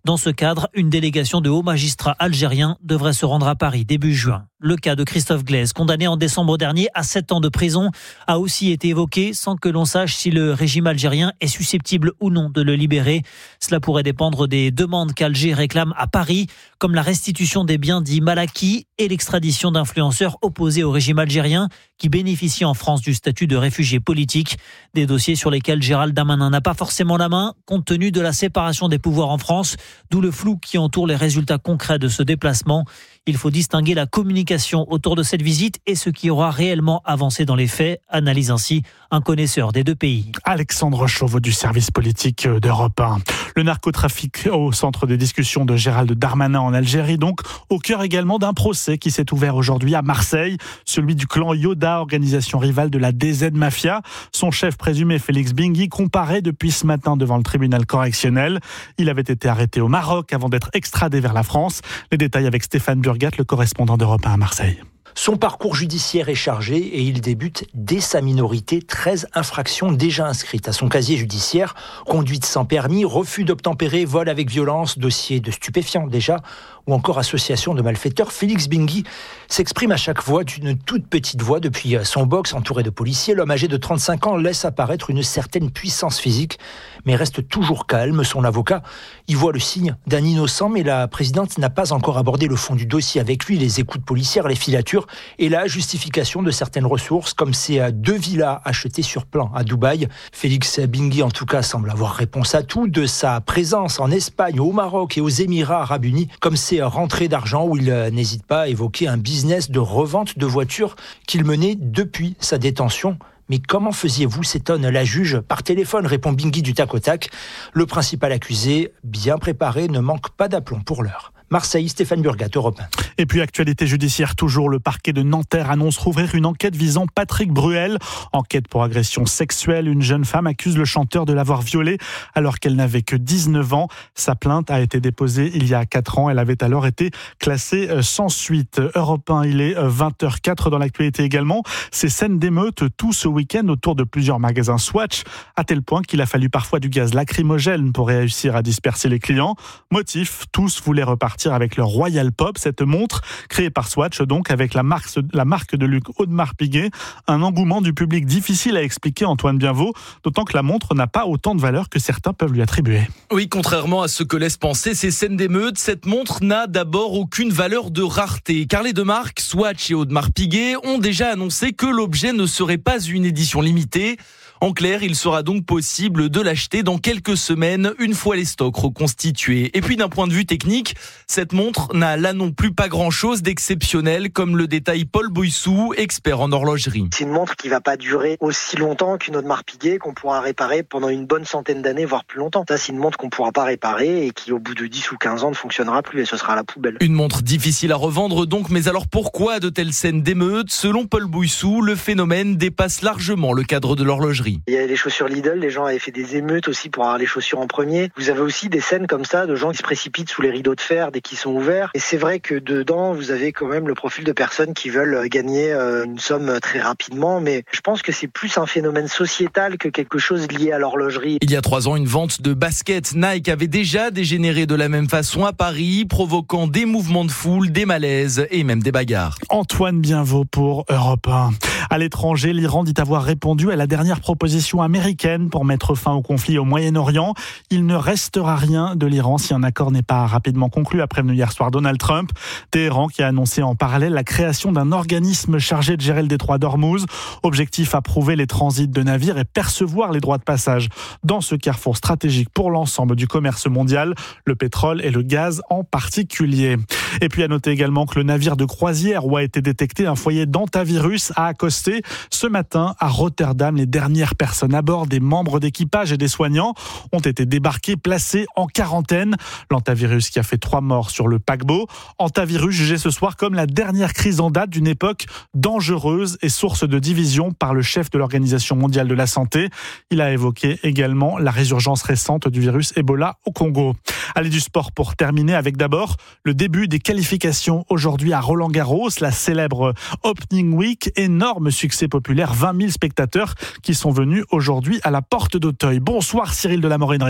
Dans ce cadre, une délégation de hauts magistrats algériens devrait se rendre à Paris début juin. Le cas de Christophe Glaise, condamné en décembre dernier à 7 ans de prison, a aussi été évoqué sans que l'on sache si le régime algérien est susceptible ou non de le libérer. Cela pourrait dépendre des demandes qu'Alger réclame à Paris, comme la restitution des biens dits mal acquis et l'extradition d'influenceurs opposés au régime algérien qui bénéficient en France du statut de réfugié politique. Des dossiers sur lesquels Gérald Darmanin n'a pas forcément la main, compte tenu de la séparation des pouvoirs en France, d'où le flou qui entoure les résultats concrets de ce déplacement. Il faut distinguer la communication autour de cette visite et ce qui aura réellement avancé dans les faits, analyse ainsi un connaisseur des deux pays. Alexandre Chauveau du service politique d'Europe 1. Le narcotrafic au centre des discussions de Gérald Darmanin en Algérie, donc au cœur également d'un procès qui s'est ouvert aujourd'hui à Marseille, celui du clan Yoda, organisation rivale de la DZ Mafia. Son chef présumé Félix Bingui comparaît depuis ce matin devant le tribunal correctionnel. Il avait été arrêté au Maroc avant d'être extradé vers la France. Les détails avec Stéphane Burgat, le correspondant d'Europe 1 à Marseille. Son parcours judiciaire est chargé et il débute dès sa minorité, 13 infractions déjà inscrites à son casier judiciaire, conduite sans permis, refus d'obtempérer, vol avec violence, dossier de stupéfiants déjà, ou encore association de malfaiteurs. Félix Bingui s'exprime à chaque fois d'une toute petite voix depuis son box entouré de policiers. L'homme âgé de 35 ans laisse apparaître une certaine puissance physique, mais reste toujours calme. Son avocat y voit le signe d'un innocent, mais la présidente n'a pas encore abordé le fond du dossier avec lui, les écoutes policières, les filatures et la justification de certaines ressources, comme ces 2 villas achetées sur plan à Dubaï. Félix Bingui, en tout cas, semble avoir réponse à tout, de sa présence en Espagne, au Maroc et aux Émirats Arabes Unis, comme ces rentrées d'argent où il n'hésite pas à évoquer un business de revente de voitures qu'il menait depuis sa détention. Mais comment faisiez-vous, s'étonne la juge. Par téléphone, répond Bingui du tac au tac. Le principal accusé, bien préparé, ne manque pas d'aplomb pour l'heure. Marseille, Stéphane Burgat, Europe 1. Et puis, actualité judiciaire toujours, le parquet de Nanterre annonce rouvrir une enquête visant Patrick Bruel. Enquête pour agression sexuelle. Une jeune femme accuse le chanteur de l'avoir violée alors qu'elle n'avait que 19 ans. Sa plainte a été déposée il y a 4 ans. Elle avait alors été classée sans suite. Europe 1, il est 20h04 dans l'actualité également. Ces scènes d'émeute tout ce week-end autour de plusieurs magasins Swatch, à tel point qu'il a fallu parfois du gaz lacrymogène pour réussir à disperser les clients. Motif, tous voulaient repartir avec leur Royal Pop, cette montre créée par Swatch, donc avec la marque de Luc Audemars Piguet. Un engouement du public difficile à expliquer, Antoine Bienvaux, d'autant que la montre n'a pas autant de valeur que certains peuvent lui attribuer. Oui, contrairement à ce que laissent penser ces scènes d'émeute, cette montre n'a d'abord aucune valeur de rareté, car les deux marques, Swatch et Audemars Piguet, ont déjà annoncé que l'objet ne serait pas une édition limitée. En clair, il sera donc possible de l'acheter dans quelques semaines, une fois les stocks reconstitués. Et puis d'un point de vue technique, cette montre n'a là non plus pas grand-chose d'exceptionnel, comme le détaille Paul Boissou, expert en horlogerie. C'est une montre qui va pas durer aussi longtemps qu'une Audemars Piguet, qu'on pourra réparer pendant une bonne centaine d'années, voire plus longtemps. Ça, c'est une montre qu'on pourra pas réparer et qui, au bout de 10 ou 15 ans, ne fonctionnera plus et ce sera à la poubelle. Une montre difficile à revendre donc, mais alors pourquoi de telles scènes d'émeute ? Selon Paul Boissou, le phénomène dépasse largement le cadre de l'horlogerie. Il y a les chaussures Lidl, les gens avaient fait des émeutes aussi pour avoir les chaussures en premier. Vous avez aussi des scènes comme ça de gens qui se précipitent sous les rideaux de fer dès qu'ils sont ouverts. Et c'est vrai que dedans, vous avez quand même le profil de personnes qui veulent gagner une somme très rapidement. Mais je pense que c'est plus un phénomène sociétal que quelque chose lié à l'horlogerie. Il y a 3 ans, une vente de baskets Nike avait déjà dégénéré de la même façon à Paris, provoquant des mouvements de foule, des malaises et même des bagarres. Antoine Bienvaux pour Europe 1. À l'étranger, l'Iran dit avoir répondu à la dernière proposition américaine pour mettre fin au conflit au Moyen-Orient. Il ne restera rien de l'Iran si un accord n'est pas rapidement conclu, a prévenu hier soir Donald Trump. Téhéran qui a annoncé en parallèle la création d'un organisme chargé de gérer le détroit d'Ormuz. Objectif, approuver les transits de navires et percevoir les droits de passage dans ce carrefour stratégique pour l'ensemble du commerce mondial, le pétrole et le gaz en particulier. Et puis à noter également que le navire de croisière où a été détecté un foyer d'hantavirus a accosté ce matin à Rotterdam. Les dernières personnes à bord, des membres d'équipage et des soignants, ont été débarqués, placés en quarantaine. L'hantavirus qui a fait 3 morts sur le paquebot. Hantavirus jugé ce soir comme la dernière crise en date d'une époque dangereuse et source de division par le chef de l'Organisation mondiale de la santé. Il a évoqué également la résurgence récente du virus Ebola au Congo. Allez, du sport pour terminer avec d'abord le début des qualifications aujourd'hui à Roland-Garros, la célèbre Opening Week. Énorme succès populaire, 20 000 spectateurs qui sont venus aujourd'hui à la Porte d'Auteuil. Bonsoir Cyril de la Morinerie.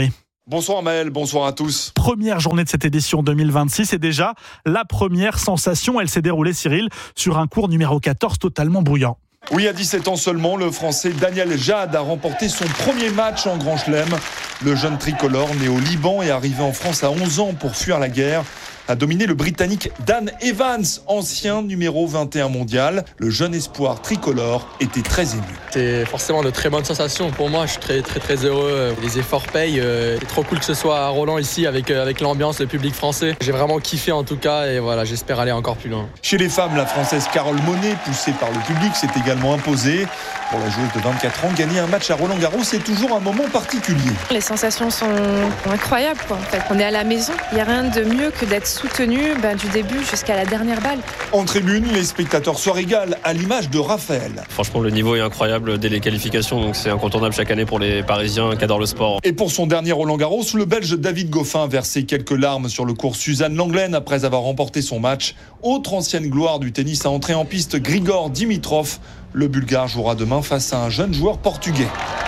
Bonsoir Maël, bonsoir à tous. Première journée de cette édition 2026 et déjà la première sensation, elle s'est déroulée, Cyril, sur un cours numéro 14 totalement bouillant. Oui, à 17 ans seulement, le Français Daniel Jade a remporté son premier match en Grand Chelem. Le jeune tricolore, né au Liban et arrivé en France à 11 ans pour fuir la guerre, a dominé le Britannique Dan Evans, ancien numéro 21 mondial. Le jeune espoir tricolore était très ému. C'est forcément de très bonnes sensations. Pour moi, je suis très heureux. Les efforts payent. C'est trop cool que ce soit à Roland ici avec l'ambiance, le public français. J'ai vraiment kiffé en tout cas et voilà, j'espère aller encore plus loin. Chez les femmes, la Française Carole Monet, poussée par le public, s'est également imposée. Pour la joueuse de 24 ans, gagner un match à Roland-Garros, c'est toujours un moment particulier. Les sensations sont incroyables, quoi, en fait. On est à la maison. Il n'y a rien de mieux que d'être soutenu du début jusqu'à la dernière balle. En tribune, les spectateurs se régalent à l'image de Raphaël. Franchement, le niveau est incroyable dès les qualifications, donc c'est incontournable chaque année pour les Parisiens qui adorent le sport. Et pour son dernier Roland-Garros, le Belge David Goffin a versé quelques larmes sur le court Suzanne Lenglen après avoir remporté son match. Autre ancienne gloire du tennis à entrer en piste, Grigor Dimitrov. Le Bulgare jouera demain face à un jeune joueur portugais.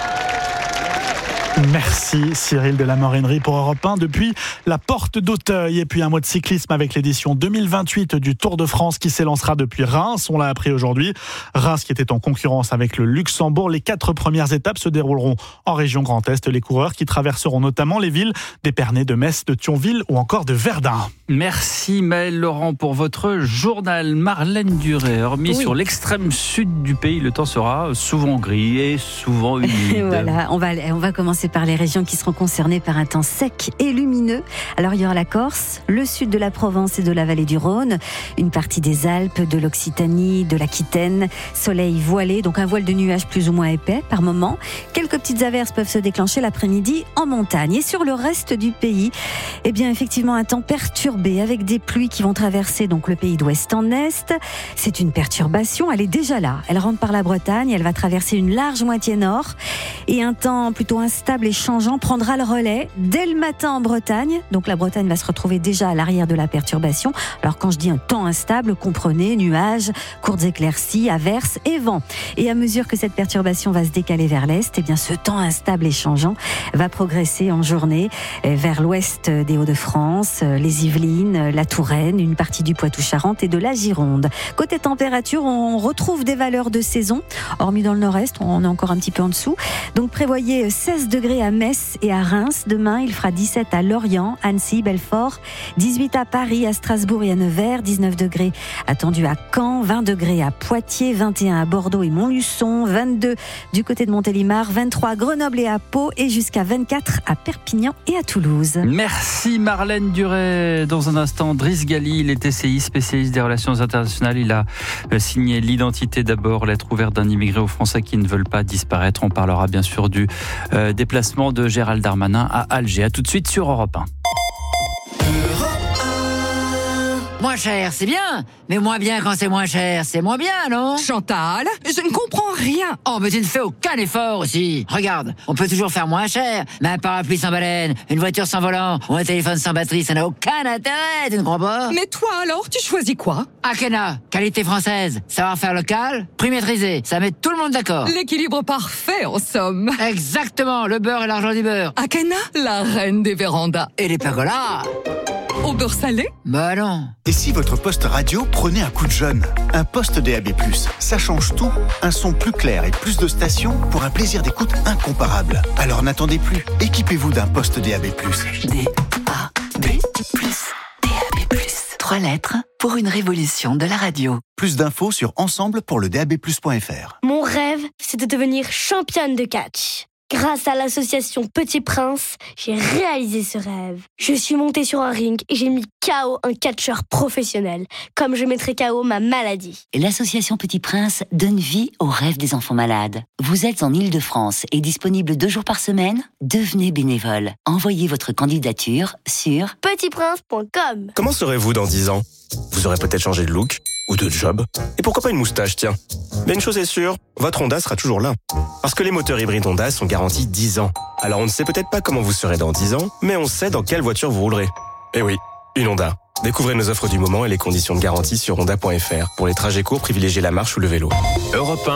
Merci Cyril de la Morinerie pour Europe 1 depuis la porte d'Auteuil. Et puis un mot de cyclisme avec l'édition 2028 du Tour de France qui s'élancera depuis Reims. On l'a appris aujourd'hui. Reims qui était en concurrence avec le Luxembourg. Les 4 premières étapes se dérouleront en région Grand Est. Les coureurs qui traverseront notamment les villes d'Épernay, de Metz, de Thionville ou encore de Verdun. Merci Maël Laurent pour votre journal. Marlène Duret, hormis sur l'extrême sud du pays, le temps sera souvent gris et souvent humide. Voilà, on va commencer par les régions qui seront concernées par un temps sec et lumineux. Alors il y aura la Corse, le sud de la Provence et de la vallée du Rhône, une partie des Alpes, de l'Occitanie, de l'Aquitaine, soleil voilé, donc un voile de nuages plus ou moins épais par moment. Quelques petites averses peuvent se déclencher l'après-midi en montagne. Et sur le reste du pays, eh bien effectivement un temps perturbé avec des pluies qui vont traverser donc le pays d'ouest en est. C'est une perturbation, elle est déjà là. Elle rentre par la Bretagne, elle va traverser une large moitié nord et un temps plutôt instable et changeant prendra le relais dès le matin en Bretagne. Donc la Bretagne va se retrouver déjà à l'arrière de la perturbation. Alors quand je dis un temps instable, comprenez nuages, courtes éclaircies, averses et vent. Et à mesure que cette perturbation va se décaler vers l'est, eh bien ce temps instable et changeant va progresser en journée vers l'ouest des Hauts-de-France, les Yvelines, la Touraine, une partie du Poitou-Charentes et de la Gironde. Côté température, on retrouve des valeurs de saison, hormis dans le nord-est, on est encore un petit peu en dessous. Donc prévoyez 16 degrés à Metz et à Reims. Demain, il fera 17 à Lorient, Annecy, Belfort, 18 à Paris, à Strasbourg et à Nevers, 19 degrés attendus à Caen, 20 degrés à Poitiers, 21 à Bordeaux et Montluçon, 22 du côté de Montélimar, 23 à Grenoble et à Pau et jusqu'à 24 à Perpignan et à Toulouse. Merci Marlène Duret. Dans un instant, Driss Gali, il est TCI, spécialiste des relations internationales. Il a signé l'identité d'abord, lettre ouverte d'un immigré aux Français qui ne veulent pas disparaître. On parlera bien sûr du déplacement de Gérald Darmanin à Alger. À tout de suite sur Europe 1. Moins cher, c'est bien, mais moins bien quand c'est moins cher, c'est moins bien, non? Chantal, je ne comprends rien. Oh, mais tu ne fais aucun effort aussi. Regarde, on peut toujours faire moins cher, mais un parapluie sans baleine, une voiture sans volant ou un téléphone sans batterie, ça n'a aucun intérêt, tu ne crois pas? Mais toi alors, tu choisis quoi? Akena, qualité française, savoir-faire local, prix maîtrisé, ça met tout le monde d'accord. L'équilibre parfait, en somme. Exactement, le beurre et l'argent du beurre. Akena, la reine des vérandas. Et les pergolas. Au beurre salé? Bah non. Et si votre poste radio prenait un coup de jeune? Un poste DAB+, ça change tout. Un son plus clair et plus de stations pour un plaisir d'écoute incomparable. Alors n'attendez plus, équipez-vous d'un poste DAB+. DAB+. 3 lettres pour une révolution de la radio. Plus d'infos sur ensemble pour le DAB+.fr. Mon rêve, c'est de devenir championne de catch. Grâce à l'association Petit Prince, j'ai réalisé ce rêve. Je suis montée sur un ring et j'ai mis KO un catcheur professionnel, comme je mettrai KO ma maladie. L'association Petit Prince donne vie aux rêves des enfants malades. Vous êtes en Île-de-France et disponible 2 jours par semaine? Devenez bénévole. Envoyez votre candidature sur petitprince.com. Comment serez-vous dans 10 ans? Vous aurez peut-être changé de look ou de job. Et pourquoi pas une moustache, tiens? Mais une chose est sûre, votre Honda sera toujours là. Parce que les moteurs hybrides Honda sont garantis 10 ans. Alors on ne sait peut-être pas comment vous serez dans 10 ans, mais on sait dans quelle voiture vous roulerez. Eh oui, une Honda. Découvrez nos offres du moment et les conditions de garantie sur honda.fr. Pour les trajets courts, privilégiez la marche ou le vélo. Europe 1.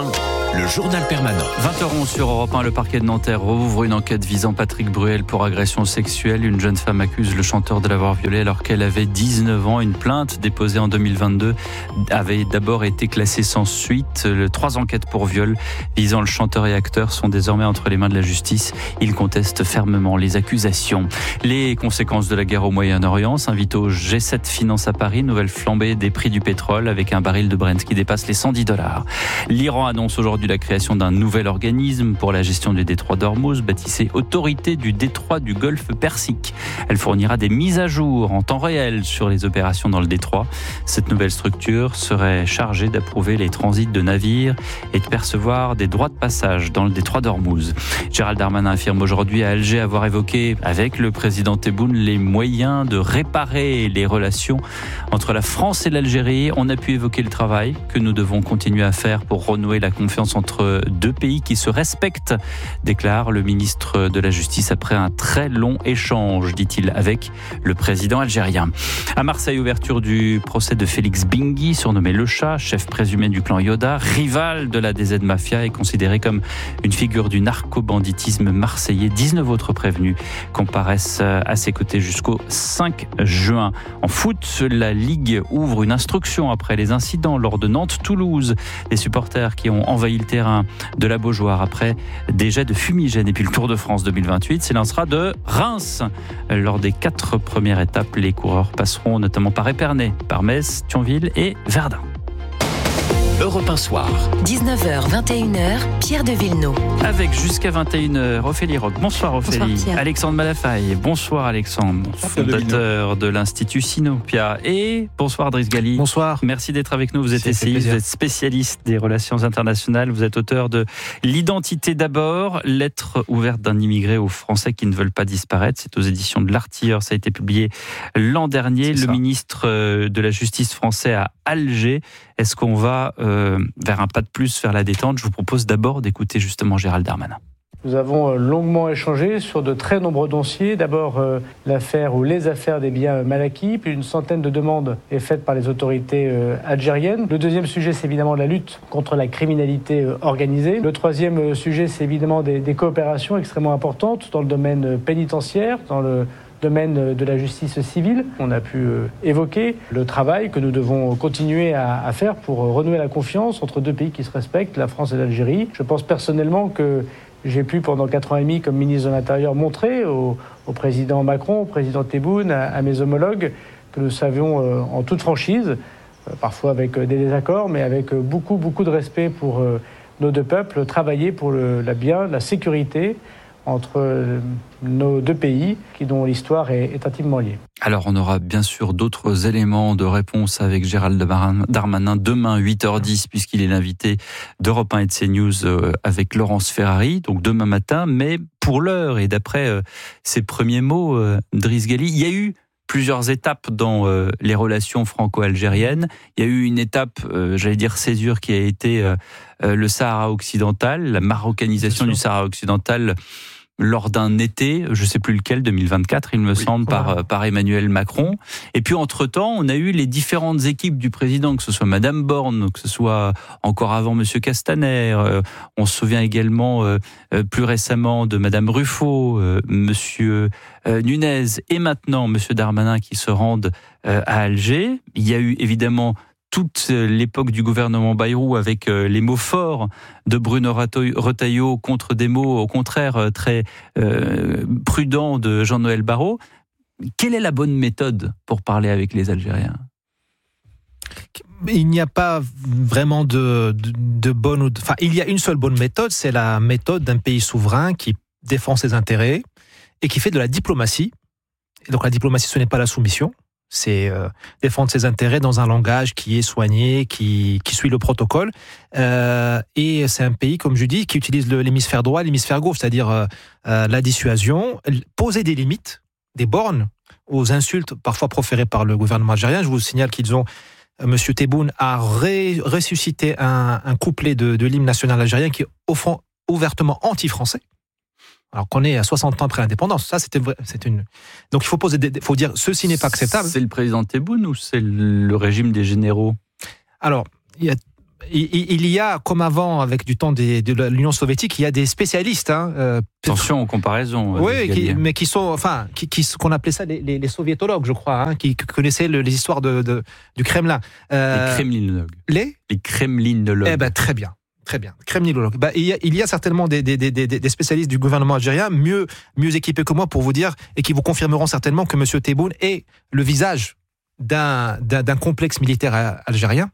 le journal permanent. 20h11 sur Europe 1, le parquet de Nanterre rouvre une enquête visant Patrick Bruel pour agression sexuelle. Une jeune femme accuse le chanteur de l'avoir violée alors qu'elle avait 19 ans. Une plainte déposée en 2022 avait d'abord été classée sans suite. 3 enquêtes pour viol visant le chanteur et acteur sont désormais entre les mains de la justice. Il conteste fermement les accusations. Les conséquences de la guerre au Moyen-Orient s'invitent au G7 Finance à Paris. Nouvelle flambée des prix du pétrole avec un baril de Brent qui dépasse les $110. L'Iran annonce aujourd'hui la création d'un nouvel organisme pour la gestion du détroit d'Ormuz, baptisé Autorité du détroit du Golfe Persique. Elle fournira des mises à jour en temps réel sur les opérations dans le détroit. Cette nouvelle structure serait chargée d'approuver les transits de navires et de percevoir des droits de passage dans le détroit d'Ormuz. Gérald Darmanin affirme aujourd'hui à Alger avoir évoqué avec le président Tebboune les moyens de réparer les relations entre la France et l'Algérie. On a pu évoquer le travail que nous devons continuer à faire pour renouer la confiance entre deux pays qui se respectent, déclare le ministre de la Justice après un très long échange, dit-il, avec le président algérien. À Marseille, ouverture du procès de Félix Bingui, surnommé Le Chat, chef présumé du clan Yoda, rival de la DZ Mafia et considéré comme une figure du narco-banditisme marseillais. 19 autres prévenus comparaissent à ses côtés jusqu'au 5 juin. En foot, la Ligue ouvre une instruction après les incidents lors de Nantes-Toulouse. Les supporters qui ont envahi le terrain de la Beaujoire après des jets de fumigène. Et puis le Tour de France 2028 s'élancera de Reims. Lors des 4 premières étapes, les coureurs passeront notamment par Épernay, par Metz, Thionville et Verdun. Europe 1 Soir. 19h, 21h, Pierre de Villeneuve. Avec jusqu'à 21h, Ophélie Roch. Bonsoir Ophélie. Bonsoir, Alexandre Malafaille. Bonsoir Alexandre, fondateur de l'Institut Sinopia. Et bonsoir Driss Ghali. Bonsoir. Merci d'être avec nous. Vous êtes essayiste, vous êtes spécialiste des relations internationales. Vous êtes auteur de L'identité d'abord, lettre ouverte d'un immigré aux Français qui ne veulent pas disparaître. C'est aux éditions de l'Artilleur. Ça a été publié l'an dernier. Le ministre de la Justice français à Alger. Est-ce qu'on va vers un pas de plus vers la détente? Je vous propose d'abord d'écouter justement Gérald Darmanin. Nous avons longuement échangé sur de très nombreux dossiers. D'abord, l'affaire ou les affaires des biens mal acquis. Puis une centaine de demandes est faite par les autorités algériennes. Le deuxième sujet, c'est évidemment la lutte contre la criminalité organisée. Le troisième sujet, c'est évidemment des coopérations extrêmement importantes dans le domaine pénitentiaire, dans le domaine de la justice civile. On a pu évoquer le travail que nous devons continuer à faire pour renouer la confiance entre deux pays qui se respectent, la France et l'Algérie. Je pense personnellement que j'ai pu, pendant 4 ans et demi, comme ministre de l'Intérieur, montrer au président Macron, au président Tebboune, à mes homologues, que nous savions en toute franchise, parfois avec des désaccords, mais avec beaucoup de respect pour nos deux peuples, travailler pour la sécurité entre nos deux pays, dont l'histoire est intimement liée. Alors, on aura bien sûr d'autres éléments de réponse avec Gérald Darmanin demain 8h10, puisqu'il est l'invité d'Europe 1 et de CNews avec Laurence Ferrari, donc demain matin. Mais pour l'heure, et d'après ses premiers mots, Driss Ghali, il y a eu plusieurs étapes dans les relations franco-algériennes. Il y a eu une étape, césure, qui a été le Sahara occidental, la marocanisation du Sahara occidental lors d'un été, je ne sais plus lequel, 2024, il me semble, par Emmanuel Macron. Et puis, entre-temps, on a eu les différentes équipes du président, que ce soit Madame Borne, que ce soit encore avant Monsieur Castaner. On se souvient également, plus récemment, de Madame Ruffo, Monsieur Nunez et maintenant Monsieur Darmanin qui se rendent à Alger. Il y a eu évidemment toute l'époque du gouvernement Bayrou avec les mots forts de Bruno Retailleau contre des mots au contraire très prudents de Jean-Noël Barrot. Quelle est la bonne méthode pour parler avec les Algériens ? Il n'y a pas vraiment de bonne... Enfin, il y a une seule bonne méthode, c'est la méthode d'un pays souverain qui défend ses intérêts et qui fait de la diplomatie. Et donc la diplomatie, ce n'est pas la soumission. C'est défendre ses intérêts dans un langage qui est soigné, qui suit le protocole. Et c'est un pays, comme je dis, qui utilise l'hémisphère droit et l'hémisphère gauche, c'est-à-dire la dissuasion, poser des limites, des bornes aux insultes parfois proférées par le gouvernement algérien. Je vous signale qu'ils ont... Monsieur Tebboune a ressuscité un couplet de l'hymne national algérien qui est au fond ouvertement anti-français. Alors qu'on est à 60 ans après l'indépendance, ça c'est une. Donc il faut dire ceci n'est pas acceptable. C'est le président Tebboune ou c'est le régime des généraux ? Alors il y a, comme avant, avec du temps de l'Union soviétique, il y a des spécialistes. Attention aux comparaisons. Oui, mais qui sont, qu'on appelait ça les soviétologues, je crois, qui connaissaient les histoires du Kremlin. Les kremlinologues. Les kremlinologues. Très bien. Kremlinologue. Il y a certainement des spécialistes du gouvernement algérien mieux équipés que moi pour vous dire, et qui vous confirmeront certainement que M. Tebboune est le visage d'un complexe militaire algérien,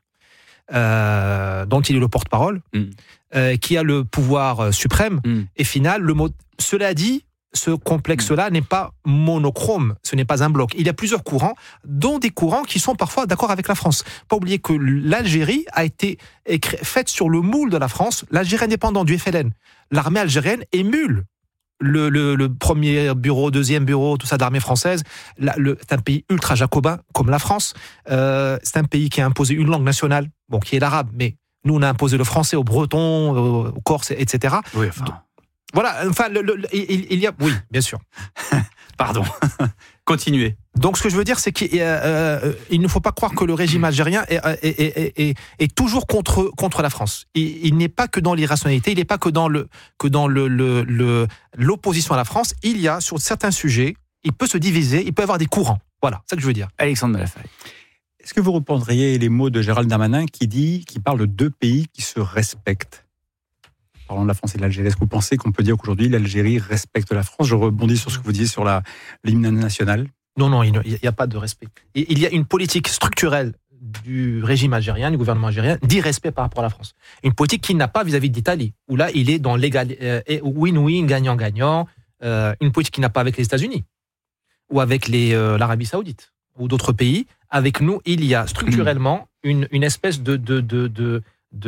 dont il est le porte-parole, qui a le pouvoir suprême et final. Cela dit, ce complexe-là n'est pas monochrome, ce n'est pas un bloc. Il y a plusieurs courants, dont des courants qui sont parfois d'accord avec la France. Pas oublier que l'Algérie a été faite sur le moule de la France. L'Algérie indépendante du FLN, l'armée algérienne émule le premier bureau, deuxième bureau, tout ça d'armée française. C'est un pays ultra jacobin, comme la France. C'est un pays qui a imposé une langue nationale, qui est l'arabe, mais nous on a imposé le français aux Bretons, aux Corses, etc. Oui, voilà, il y a... Oui, bien sûr. Pardon. Continuez. Donc, ce que je veux dire, c'est qu'il ne faut pas croire que le régime algérien est toujours contre la France. Il n'est pas que dans l'irrationalité, il n'est pas que dans l'opposition à la France. Il y a, sur certains sujets, il peut se diviser, il peut y avoir des courants. Voilà, c'est ça que je veux dire. Alexandre Malafaye. Est-ce que vous reprendriez les mots de Gérald Darmanin qui parle de deux pays qui se respectent? Parlant de la France et de l'Algérie, est-ce que vous pensez qu'on peut dire qu'aujourd'hui l'Algérie respecte la France? Je rebondis sur ce que vous disiez sur l'hymne national. Non, il n'y a pas de respect. Il y a une politique structurelle du régime algérien, du gouvernement algérien, d'irrespect par rapport à la France. Une politique qu'il n'a pas vis-à-vis de l'Italie, où là, il est dans win-win, gagnant-gagnant. Une politique qu'il n'a pas avec les États-Unis, ou avec l'Arabie Saoudite, ou d'autres pays. Avec nous, il y a structurellement une espèce de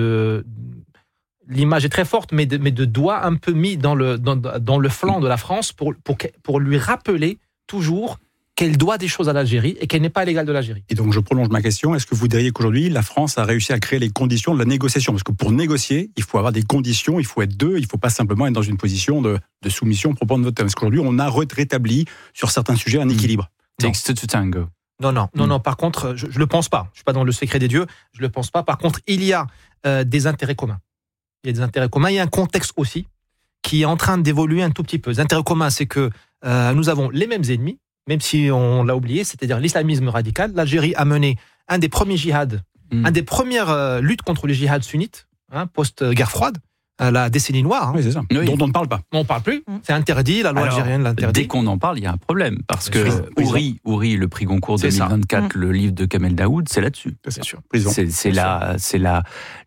l'image est très forte, mais de doigts un peu mis dans le flanc de la France pour lui rappeler toujours qu'elle doit des choses à l'Algérie et qu'elle n'est pas l'égale de l'Algérie. Et donc je prolonge ma question, est-ce que vous diriez qu'aujourd'hui la France a réussi à créer les conditions de la négociation? Parce que pour négocier, il faut avoir des conditions, il faut être deux, il ne faut pas simplement être dans une position de soumission proprement de votre thème. Parce qu'aujourd'hui on a rétabli sur certains sujets un équilibre. Takes two to tango. Non, par contre, je ne le pense pas. Je ne suis pas dans le secret des dieux, je ne le pense pas. Par contre, il y a des intérêts communs. Il y a des intérêts communs. Il y a un contexte aussi qui est en train d'évoluer un tout petit peu. Les intérêts communs, c'est que nous avons les mêmes ennemis, même si on l'a oublié, c'est-à-dire l'islamisme radical. L'Algérie a mené un des premiers djihads, une des premières luttes contre les djihads sunnites, post-guerre froide, la décennie noire. Oui, c'est ça. Oui. Dont on ne parle pas. On ne parle plus. C'est interdit, la loi algérienne l'interdit. Dès qu'on en parle, il y a un problème. Parce que Ouri, le prix Goncourt 2024, le livre de Kamel Daoud, c'est là-dessus. C'est sûr. C'est la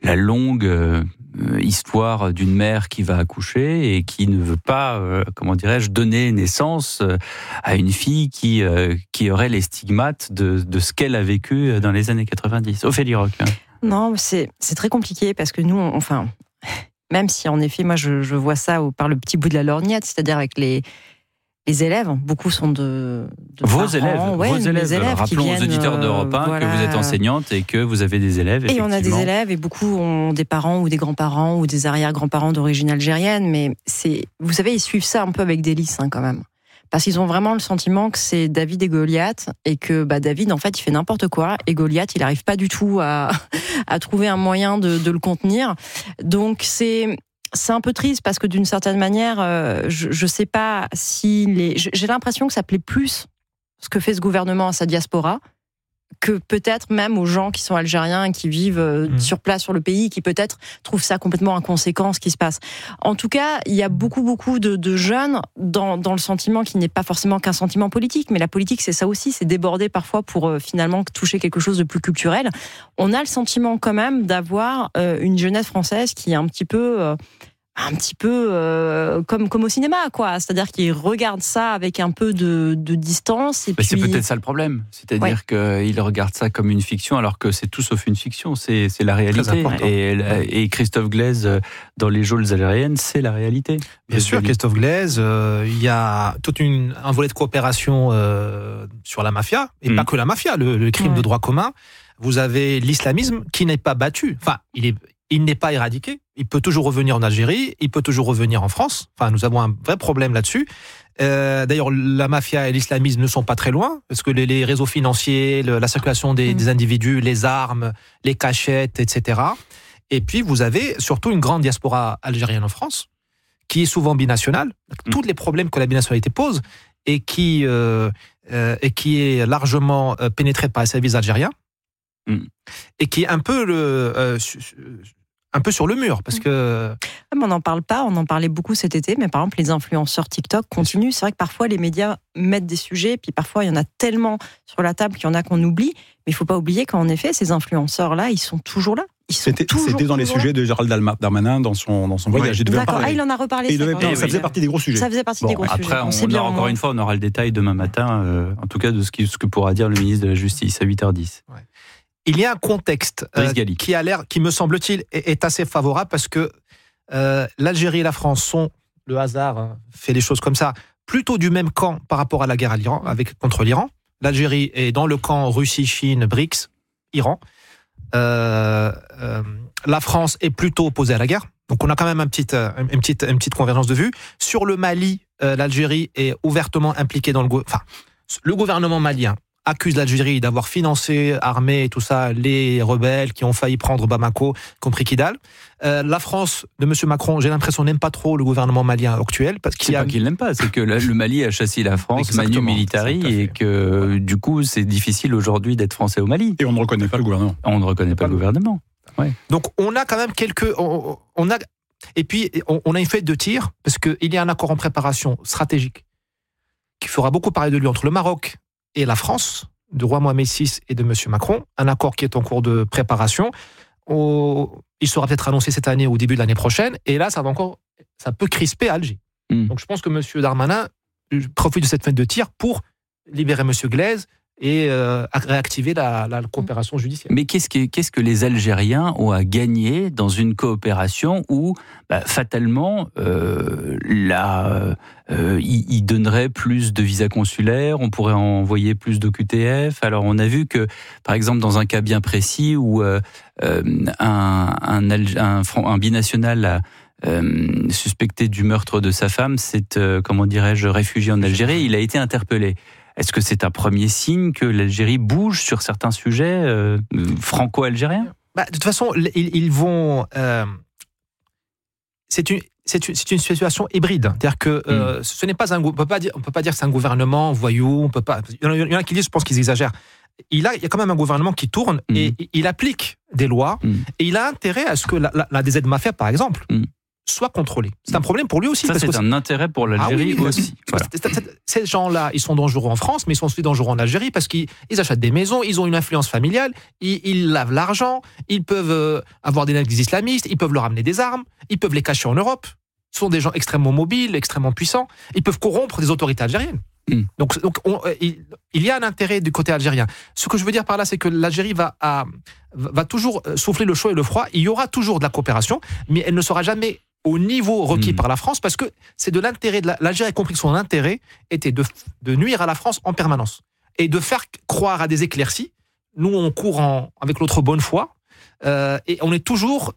longue histoire d'une mère qui va accoucher et qui ne veut pas, donner naissance à une fille qui aurait les stigmates de ce qu'elle a vécu dans les années 90. Ophélie Roch. Non, c'est très compliqué parce que nous, même si en effet, moi je vois ça par le petit bout de la lorgnette, c'est-à-dire avec les élèves, beaucoup sont de vos parents, élèves. Rappelons aux auditeurs d'Europe 1 que vous êtes enseignante et que vous avez des élèves. Et on a des élèves et beaucoup ont des parents ou des grands-parents ou des arrière-grands-parents d'origine algérienne, mais vous savez, ils suivent ça un peu avec délice quand même. Parce qu'ils ont vraiment le sentiment que c'est David et Goliath et que David, en fait, il fait n'importe quoi et Goliath, il n'arrive pas du tout à trouver un moyen de le contenir. Donc, c'est un peu triste parce que d'une certaine manière, je sais pas si j'ai l'impression que ça plaît plus ce que fait ce gouvernement à sa diaspora que peut-être même aux gens qui sont algériens et qui vivent sur place sur le pays, qui peut-être trouvent ça complètement inconséquent ce qui se passe. En tout cas, il y a beaucoup de jeunes dans le sentiment qui n'est pas forcément qu'un sentiment politique, mais la politique c'est ça aussi, c'est déborder parfois pour finalement toucher quelque chose de plus culturel. On a le sentiment quand même d'avoir une jeunesse française qui est un petit peu comme au cinéma, quoi. C'est-à-dire qu'ils regardent ça avec un peu de distance. Et puis... C'est peut-être ça le problème. C'est-à-dire qu'ils regardent ça comme une fiction, alors que c'est tout sauf une fiction. C'est la réalité. Et Christophe Glaise, dans Les Geôles algériennes, c'est la réalité. Bien sûr, Christophe Glaise, il y a tout un volet de coopération sur la mafia, et pas que la mafia, le crime de droit commun. Vous avez l'islamisme qui n'est pas battu. Enfin, il n'est pas éradiqué. Il peut toujours revenir en Algérie, il peut toujours revenir en France. Enfin, nous avons un vrai problème là-dessus. D'ailleurs, la mafia et l'islamisme ne sont pas très loin, parce que les réseaux financiers, la circulation des individus, les armes, les cachettes, etc. Et puis, vous avez surtout une grande diaspora algérienne en France, qui est souvent binationale, tous les problèmes que la binationalité pose, et qui est largement pénétrée par les services algériens, et qui est un peu sur le mur, parce que... Mais on n'en parle pas, on en parlait beaucoup cet été, mais par exemple, les influenceurs TikTok continuent. C'est vrai que parfois, les médias mettent des sujets, puis parfois, il y en a tellement sur la table qu'il y en a qu'on oublie. Mais il ne faut pas oublier qu'en effet, ces influenceurs-là, ils sont toujours là. C'était dans les sujets de Gérald Darmanin dans son voyage. Ouais. D'accord, il en a reparlé. Ça faisait partie des gros sujets. Ça faisait partie des gros sujets. Après, encore une fois, on aura le détail demain matin, en tout cas de ce que pourra dire le ministre de la Justice à 8h10. Ouais. Il y a un contexte qui me semble-t-il, est assez favorable parce que l'Algérie et la France sont, le hasard fait les choses comme ça, plutôt du même camp par rapport à la guerre contre l'Iran. L'Algérie est dans le camp Russie, Chine, BRICS, Iran. La France est plutôt opposée à la guerre. Donc on a quand même une petite convergence de vues. Sur le Mali, l'Algérie est ouvertement impliquée dans le gouvernement malien accuse l'Algérie d'avoir financé, armé et tout ça, les rebelles qui ont failli prendre Bamako, compris Kidal. La France de M. Macron, j'ai l'impression, n'aime pas trop le gouvernement malien actuel. C'est pas qu'il n'aime pas, c'est que le Mali a chassé la France, manu militari, et que du coup, c'est difficile aujourd'hui d'être français au Mali. Et on ne reconnaît pas le gouvernement. On ne reconnaît pas le gouvernement. Ouais. Donc on a quand même et puis on a une fête de tir, parce qu'il y a un accord en préparation stratégique qui fera beaucoup parler de lui entre le Maroc et la France, de roi Mohamed VI et de M. Macron, un accord qui est en cours de préparation. Il sera peut-être annoncé cette année ou au début de l'année prochaine, et là, ça peut crisper Alger. Donc je pense que M. Darmanin profite de cette fête de tir pour libérer M. Glaise et réactiver la coopération judiciaire. Mais qu'est-ce que les Algériens ont à gagner dans une coopération où, fatalement, ils donneraient plus de visas consulaires, on pourrait envoyer plus d'OQTF. Alors on a vu que, par exemple, dans un cas bien précis où un binational suspecté du meurtre de sa femme, c'est, réfugié en Algérie, il a été interpellé. Est-ce que c'est un premier signe que l'Algérie bouge sur certains sujets franco-algériens ? De toute façon, ils vont... C'est une situation hybride. C'est-à-dire que ce n'est pas on peut pas dire que c'est un gouvernement voyou. On peut pas. Il y en a qui disent, je pense qu'ils exagèrent. Il y a quand même un gouvernement qui tourne et il applique des lois et il a intérêt à ce que la DZ Mafia, par exemple, soit contrôlée. C'est un problème pour lui aussi. Ça, c'est un intérêt pour l'Algérie aussi. Voilà. Ces gens-là, ils sont dangereux en France, mais ils sont aussi dangereux en Algérie parce qu'ils achètent des maisons, ils ont une influence familiale, ils lavent l'argent, ils peuvent avoir des nègres islamistes, ils peuvent leur amener des armes, ils peuvent les cacher en Europe. Ce sont des gens extrêmement mobiles, extrêmement puissants. Ils peuvent corrompre des autorités algériennes. Donc il y a un intérêt du côté algérien. Ce que je veux dire par là, c'est que l'Algérie va toujours souffler le chaud et le froid. Il y aura toujours de la coopération, mais elle ne sera jamais au niveau requis par la France, parce que c'est de l'intérêt de l'Algérie a compris que son intérêt était de nuire à la France en permanence et de faire croire à des éclaircies. Nous, on court avec l'autre bonne foi et on est toujours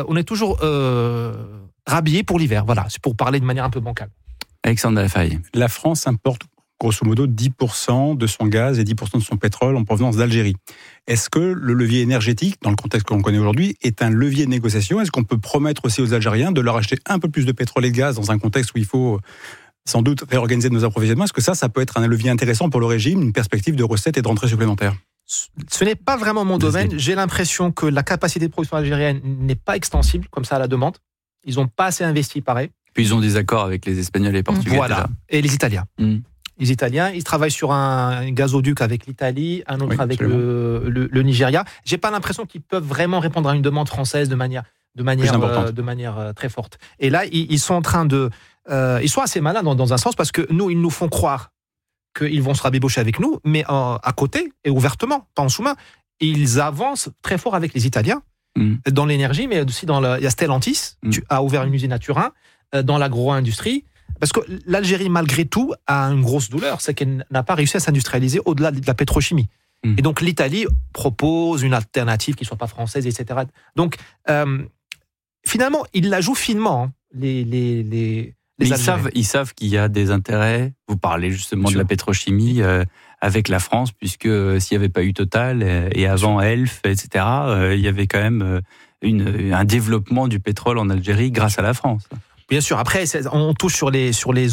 rhabillé pour l'hiver. Voilà, c'est pour parler de manière un peu bancale. Alexandre Lafaye. La France importe grosso modo 10% de son gaz et 10% de son pétrole en provenance d'Algérie. Est-ce que le levier énergétique, dans le contexte que l'on connaît aujourd'hui, est un levier de négociation ? Est-ce qu'on peut promettre aussi aux Algériens de leur acheter un peu plus de pétrole et de gaz dans un contexte où il faut sans doute réorganiser nos approvisionnements ? Est-ce que ça peut être un levier intéressant pour le régime, une perspective de recettes et de rentrées supplémentaires ? Ce n'est pas vraiment mon domaine. J'ai l'impression que la capacité de production algérienne n'est pas extensible comme ça à la demande. Ils n'ont pas assez investi, pareil. Puis ils ont des accords avec les Espagnols et les Portugais. Voilà. Déjà. Et les Italiens. Les Italiens, ils travaillent sur un gazoduc avec l'Italie, un autre avec le Nigeria. J'ai pas l'impression qu'ils peuvent vraiment répondre à une demande française de manière très forte. Et là, ils sont en train ils sont assez malins dans un sens, parce que nous, ils nous font croire qu'ils vont se rabébaucher avec nous, mais à côté et ouvertement, pas en sous-main, ils avancent très fort avec les Italiens dans l'énergie, mais aussi il y a Stellantis, tu as ouvert une usine à Turin, dans l'agro-industrie. Parce que l'Algérie, malgré tout, a une grosse douleur, c'est qu'elle n'a pas réussi à s'industrialiser au-delà de la pétrochimie. Et donc l'Italie propose une alternative qui ne soit pas française, etc. Donc finalement, ils la jouent finement, les ils savent qu'il y a des intérêts. Vous parlez justement de la pétrochimie avec la France, puisque s'il n'y avait pas eu Total et avant Elf, etc., il y avait quand même un développement du pétrole en Algérie grâce à la France. Bien sûr. Après, on touche sur les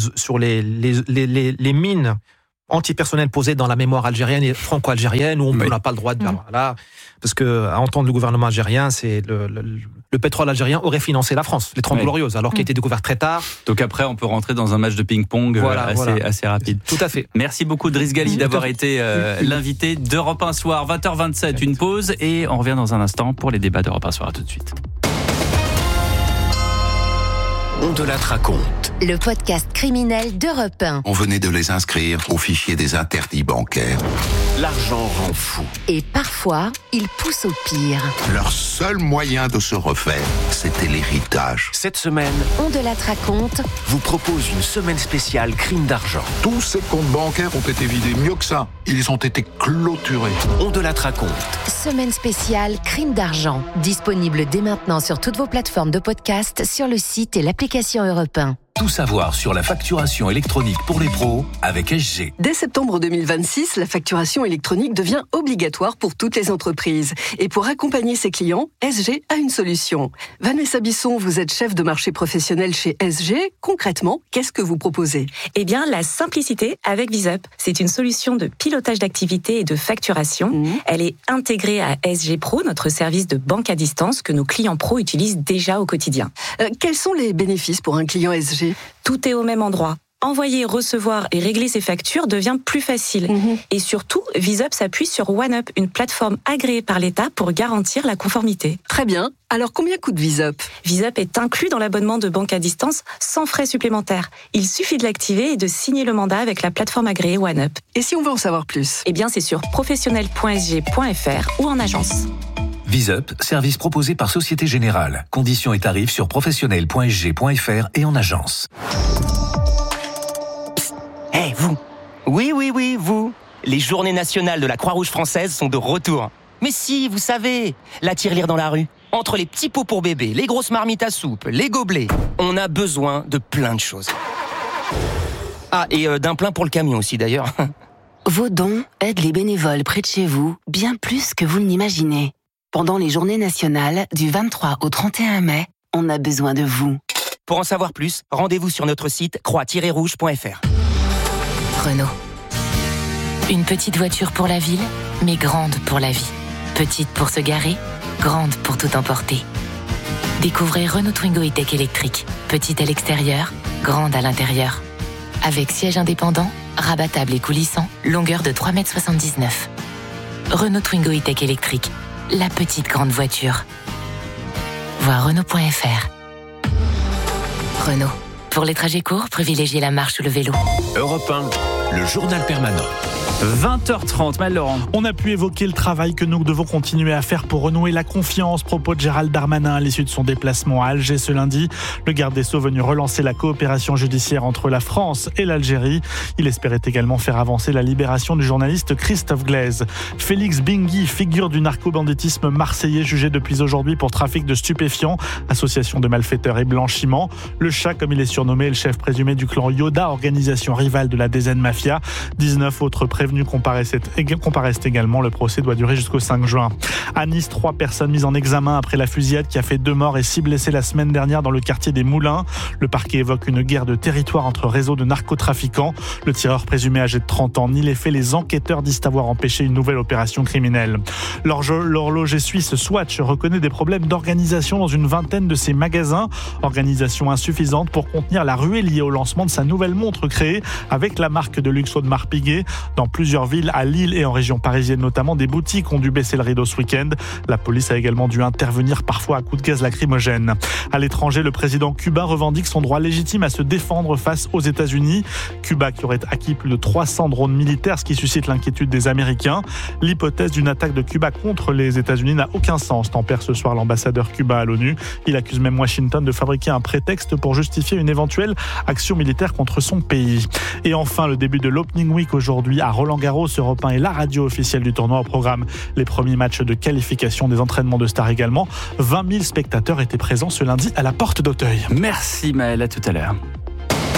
mines antipersonnelles posées dans la mémoire algérienne et franco-algérienne, où on n'a pas le droit de faire là, parce que à entendre le gouvernement algérien, c'est le pétrole algérien aurait financé la France, les 30 Glorieuses, alors qu'il a été découvert très tard. Donc après, on peut rentrer dans un match de ping-pong assez rapide. Tout à fait. Merci beaucoup Driss Ghali d'avoir été l'invité d'Europe 1 Soir. 20h27, une pause et on revient dans un instant pour les débats d'Europe 1 Soir. À tout de suite. On de la raconte. Le podcast criminel d'Europe 1. On venait de les inscrire au fichier des interdits bancaires. L'argent rend fou. Et parfois, il pousse au pire. Leur seul moyen de se refaire, c'était l'héritage. Cette semaine, On de la raconte vous propose une semaine spéciale crime d'argent. Tous ces comptes bancaires ont été vidés. Mieux que ça, ils ont été clôturés. On de la raconte. Semaine spéciale crime d'argent. Disponible dès maintenant sur toutes vos plateformes de podcast, sur le site et l'application Europe 1. Tout savoir sur la facturation électronique pour les pros avec SG. Dès septembre 2026, la facturation électronique devient obligatoire pour toutes les entreprises. Et pour accompagner ses clients, SG a une solution. Vanessa Bisson, vous êtes chef de marché professionnel chez SG. Concrètement, qu'est-ce que vous proposez ? Eh bien, la simplicité avec VisUp. C'est une solution de pilotage d'activité et de facturation. Elle est intégrée à SG Pro, notre service de banque à distance que nos clients pros utilisent déjà au quotidien. Quels sont les bénéfices pour un client SG ? Tout est au même endroit. Envoyer, recevoir et régler ses factures devient plus facile. Et surtout, VisUp s'appuie sur OneUp, une plateforme agréée par l'État pour garantir la conformité. Très bien. Alors, combien coûte VisUp ? VisUp est inclus dans l'abonnement de banque à distance sans frais supplémentaires. Il suffit de l'activer et de signer le mandat avec la plateforme agréée OneUp. Et si on veut en savoir plus ? Eh bien, c'est sur professionnel.sg.fr ou en agence. VisUp, service proposé par Société Générale. Conditions et tarifs sur professionnel.sg.fr et en agence. Hé, vous ! Oui, vous ! Les journées nationales de la Croix-Rouge française sont de retour. Mais si, vous savez, la tirelire dans la rue. Entre les petits pots pour bébé, les grosses marmites à soupe, les gobelets, on a besoin de plein de choses. Ah, et d'un plein pour le camion aussi d'ailleurs. Vos dons aident les bénévoles près de chez vous bien plus que vous ne l'imaginez. Pendant les journées nationales, du 23 au 31 mai, on a besoin de vous. Pour en savoir plus, rendez-vous sur notre site croix-rouge.fr. Renault. Une petite voiture pour la ville, mais grande pour la vie. Petite pour se garer, grande pour tout emporter. Découvrez Renault Twingo E-Tech électrique. Petite à l'extérieur, grande à l'intérieur. Avec siège indépendant, rabattable et coulissant, longueur de 3,79 m. Renault Twingo E-Tech électrique. La petite grande voiture. Voir Renault.fr. Renault. Pour les trajets courts, privilégiez la marche ou le vélo. Europe 1, le journal permanent. 20h30, Maëlle Laurent. On a pu évoquer le travail que nous devons continuer à faire pour renouer la confiance. Propos de Gérald Darmanin à l'issue de son déplacement à Alger ce lundi. Le garde des Sceaux venu relancer la coopération judiciaire entre la France et l'Algérie. Il espérait également faire avancer la libération du journaliste Christophe Glaise. Félix Bingui, figure du narco-banditisme marseillais, jugé depuis aujourd'hui pour trafic de stupéfiants, association de malfaiteurs et blanchiment. Le Chat, comme il est surnommé, est le chef présumé du clan Yoda, organisation rivale de la DZ Mafia. 19 autres prévenus comparaissent également. Le procès doit durer jusqu'au 5 juin. À Nice, 3 personnes mises en examen après la fusillade qui a fait 2 morts et 6 blessés la semaine dernière dans le quartier des Moulins. Le parquet évoque une guerre de territoire entre réseaux de narcotrafiquants. Le tireur présumé âgé de 30 ans nie les faits. Les enquêteurs disent avoir empêché une nouvelle opération criminelle. L'horloger suisse Swatch reconnaît des problèmes d'organisation dans une vingtaine de ses magasins. Organisation insuffisante pour contenir la ruée liée au lancement de sa nouvelle montre créée avec la marque de luxe Audemars Piguet. Dans plusieurs villes, à Lille et en région parisienne notamment, des boutiques ont dû baisser le rideau ce week-end. La police a également dû intervenir parfois à coups de gaz lacrymogène. À l'étranger, le président cubain revendique son droit légitime à se défendre face aux États-Unis. Cuba qui aurait acquis plus de 300 drones militaires, ce qui suscite l'inquiétude des Américains. L'hypothèse d'une attaque de Cuba contre les États-Unis n'a aucun sens, tempère ce soir l'ambassadeur cubain à l'ONU. Il accuse même Washington de fabriquer un prétexte pour justifier une éventuelle action militaire contre son pays. Et enfin, le début de l'Opening Week aujourd'hui à Roland-Garros. Europe 1 est la radio officielle du tournoi. Au programme, les premiers matchs de qualification, des entraînements de stars également. 20 000 spectateurs étaient présents ce lundi à la porte d'Auteuil. Merci Maëlle, à tout à l'heure.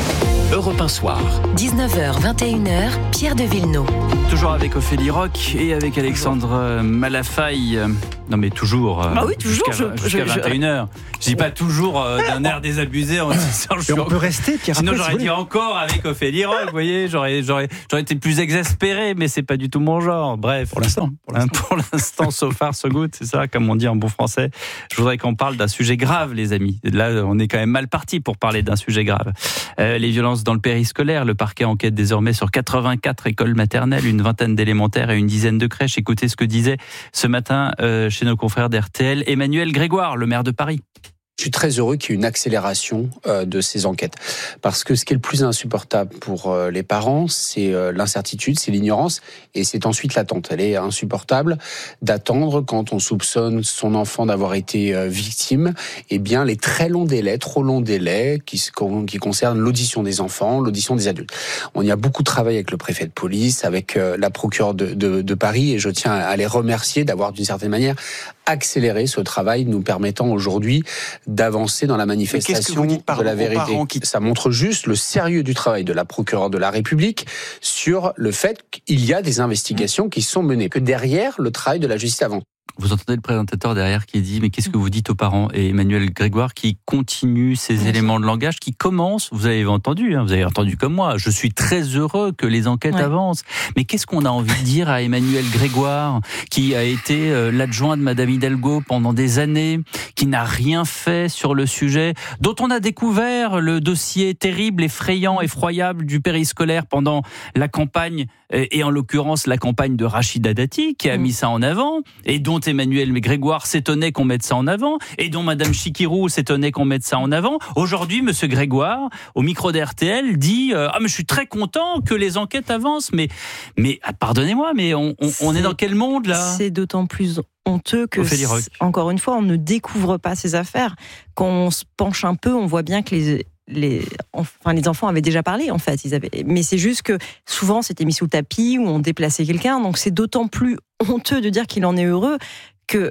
Europe 1 Soir. 19h, 21h, Pierre de Villeneuve. Toujours avec Ophélie Roch et avec Alexandre Malafaille. Non mais toujours. Oui, toujours. Jusqu'à 21h. Je dis pas toujours d'un air désabusé en disant on peut rester, Pierre. Sinon après, j'aurais dit encore avec Ophélie Roch, vous voyez, j'aurais été plus exaspéré, mais c'est pas du tout mon genre. Bref. Pour l'instant. Pour l'instant, so far, so good, c'est ça, comme on dit en bon français. Je voudrais qu'on parle d'un sujet grave, les amis. Là, on est quand même mal parti pour parler d'un sujet grave. Les violences dans le périscolaire, le parquet enquête désormais sur 84 écoles maternelles, une vingtaine d'élémentaires et une dizaine de crèches. Écoutez ce que disait ce matin chez nos confrères d'RTL Emmanuel Grégoire, le maire de Paris. Je suis très heureux qu'il y ait une accélération de ces enquêtes. Parce que ce qui est le plus insupportable pour les parents, c'est l'incertitude, c'est l'ignorance, et c'est ensuite l'attente. Elle est insupportable d'attendre quand on soupçonne son enfant d'avoir été victime, eh bien les très longs délais, trop longs délais, qui concernent l'audition des enfants, l'audition des adultes. On y a beaucoup travaillé avec le préfet de police, avec la procureure de Paris, et je tiens à les remercier d'avoir d'une certaine manière accéléré ce travail, nous permettant aujourd'hui d'avancer dans la manifestation de la vérité. Ça montre juste le sérieux du travail de la procureure de la République sur le fait qu'il y a des investigations qui sont menées, que derrière le travail de la justice avance. Vous entendez le présentateur derrière qui dit « Mais qu'est-ce que vous dites aux parents ?» Et Emmanuel Grégoire qui continue ces éléments de langage, qui commence, vous avez entendu comme moi, je suis très heureux que les enquêtes avancent. Mais qu'est-ce qu'on a envie de dire à Emmanuel Grégoire, qui a été l'adjoint de Madame Hidalgo pendant des années, qui n'a rien fait sur le sujet, dont on a découvert le dossier terrible, effrayant, effroyable du périscolaire pendant la campagne, et en l'occurrence la campagne de Rachida Dati, qui a mis ça en avant, et dont Emmanuel Grégoire s'étonnait qu'on mette ça en avant, et dont Madame Chikirou s'étonnait qu'on mette ça en avant. Aujourd'hui, Monsieur Grégoire, au micro d'RTL, dit mais je suis très content que les enquêtes avancent. Mais pardonnez-moi, mais on est dans quel monde là ? C'est d'autant plus honteux que, encore une fois, on ne découvre pas ces affaires. Quand on se penche un peu, on voit bien que les enfants avaient déjà parlé, en fait. Mais c'est juste que souvent, c'était mis sous le tapis ou on déplaçait quelqu'un. Donc, c'est d'autant plus honteux de dire qu'il en est heureux que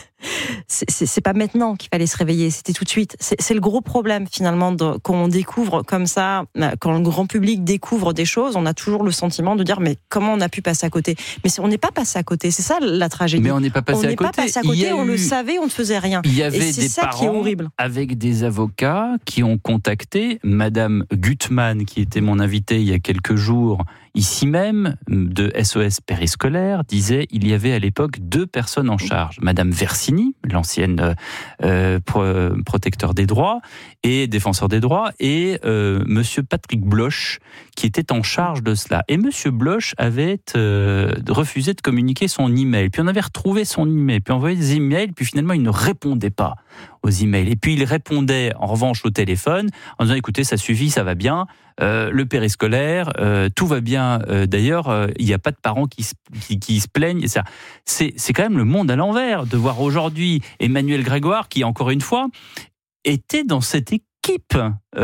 c'est pas maintenant qu'il fallait se réveiller, c'était tout de suite. C'est le gros problème, finalement, quand on découvre comme ça, quand le grand public découvre des choses, on a toujours le sentiment de dire mais comment on a pu passer à côté ? Mais on n'est pas passé à côté, c'est ça la tragédie. Mais on n'est pas passé à côté. On le savait, on ne faisait rien. Il y avait et c'est des ça parents qui est horrible. Avec des avocats qui ont contacté Madame Gutmann, qui était mon invitée il y a quelques jours, ici même, de SOS Périscolaire, disait il y avait à l'époque 2 personnes en charge. Madame Versini, l'ancienne protecteur des droits et défenseur des droits, et Monsieur Patrick Bloch, qui était en charge de cela. Et Monsieur Bloch avait refusé de communiquer son email. Puis on avait retrouvé son email, puis on envoyait des emails, puis finalement il ne répondait pas aux emails. Et puis il répondait en revanche au téléphone en disant écoutez, ça suffit, ça va bien. Le périscolaire, tout va bien. D'ailleurs, il n'y a pas de parents qui se plaignent. Ça, c'est quand même le monde à l'envers de voir aujourd'hui Emmanuel Grégoire, qui encore une fois était dans cette équipe,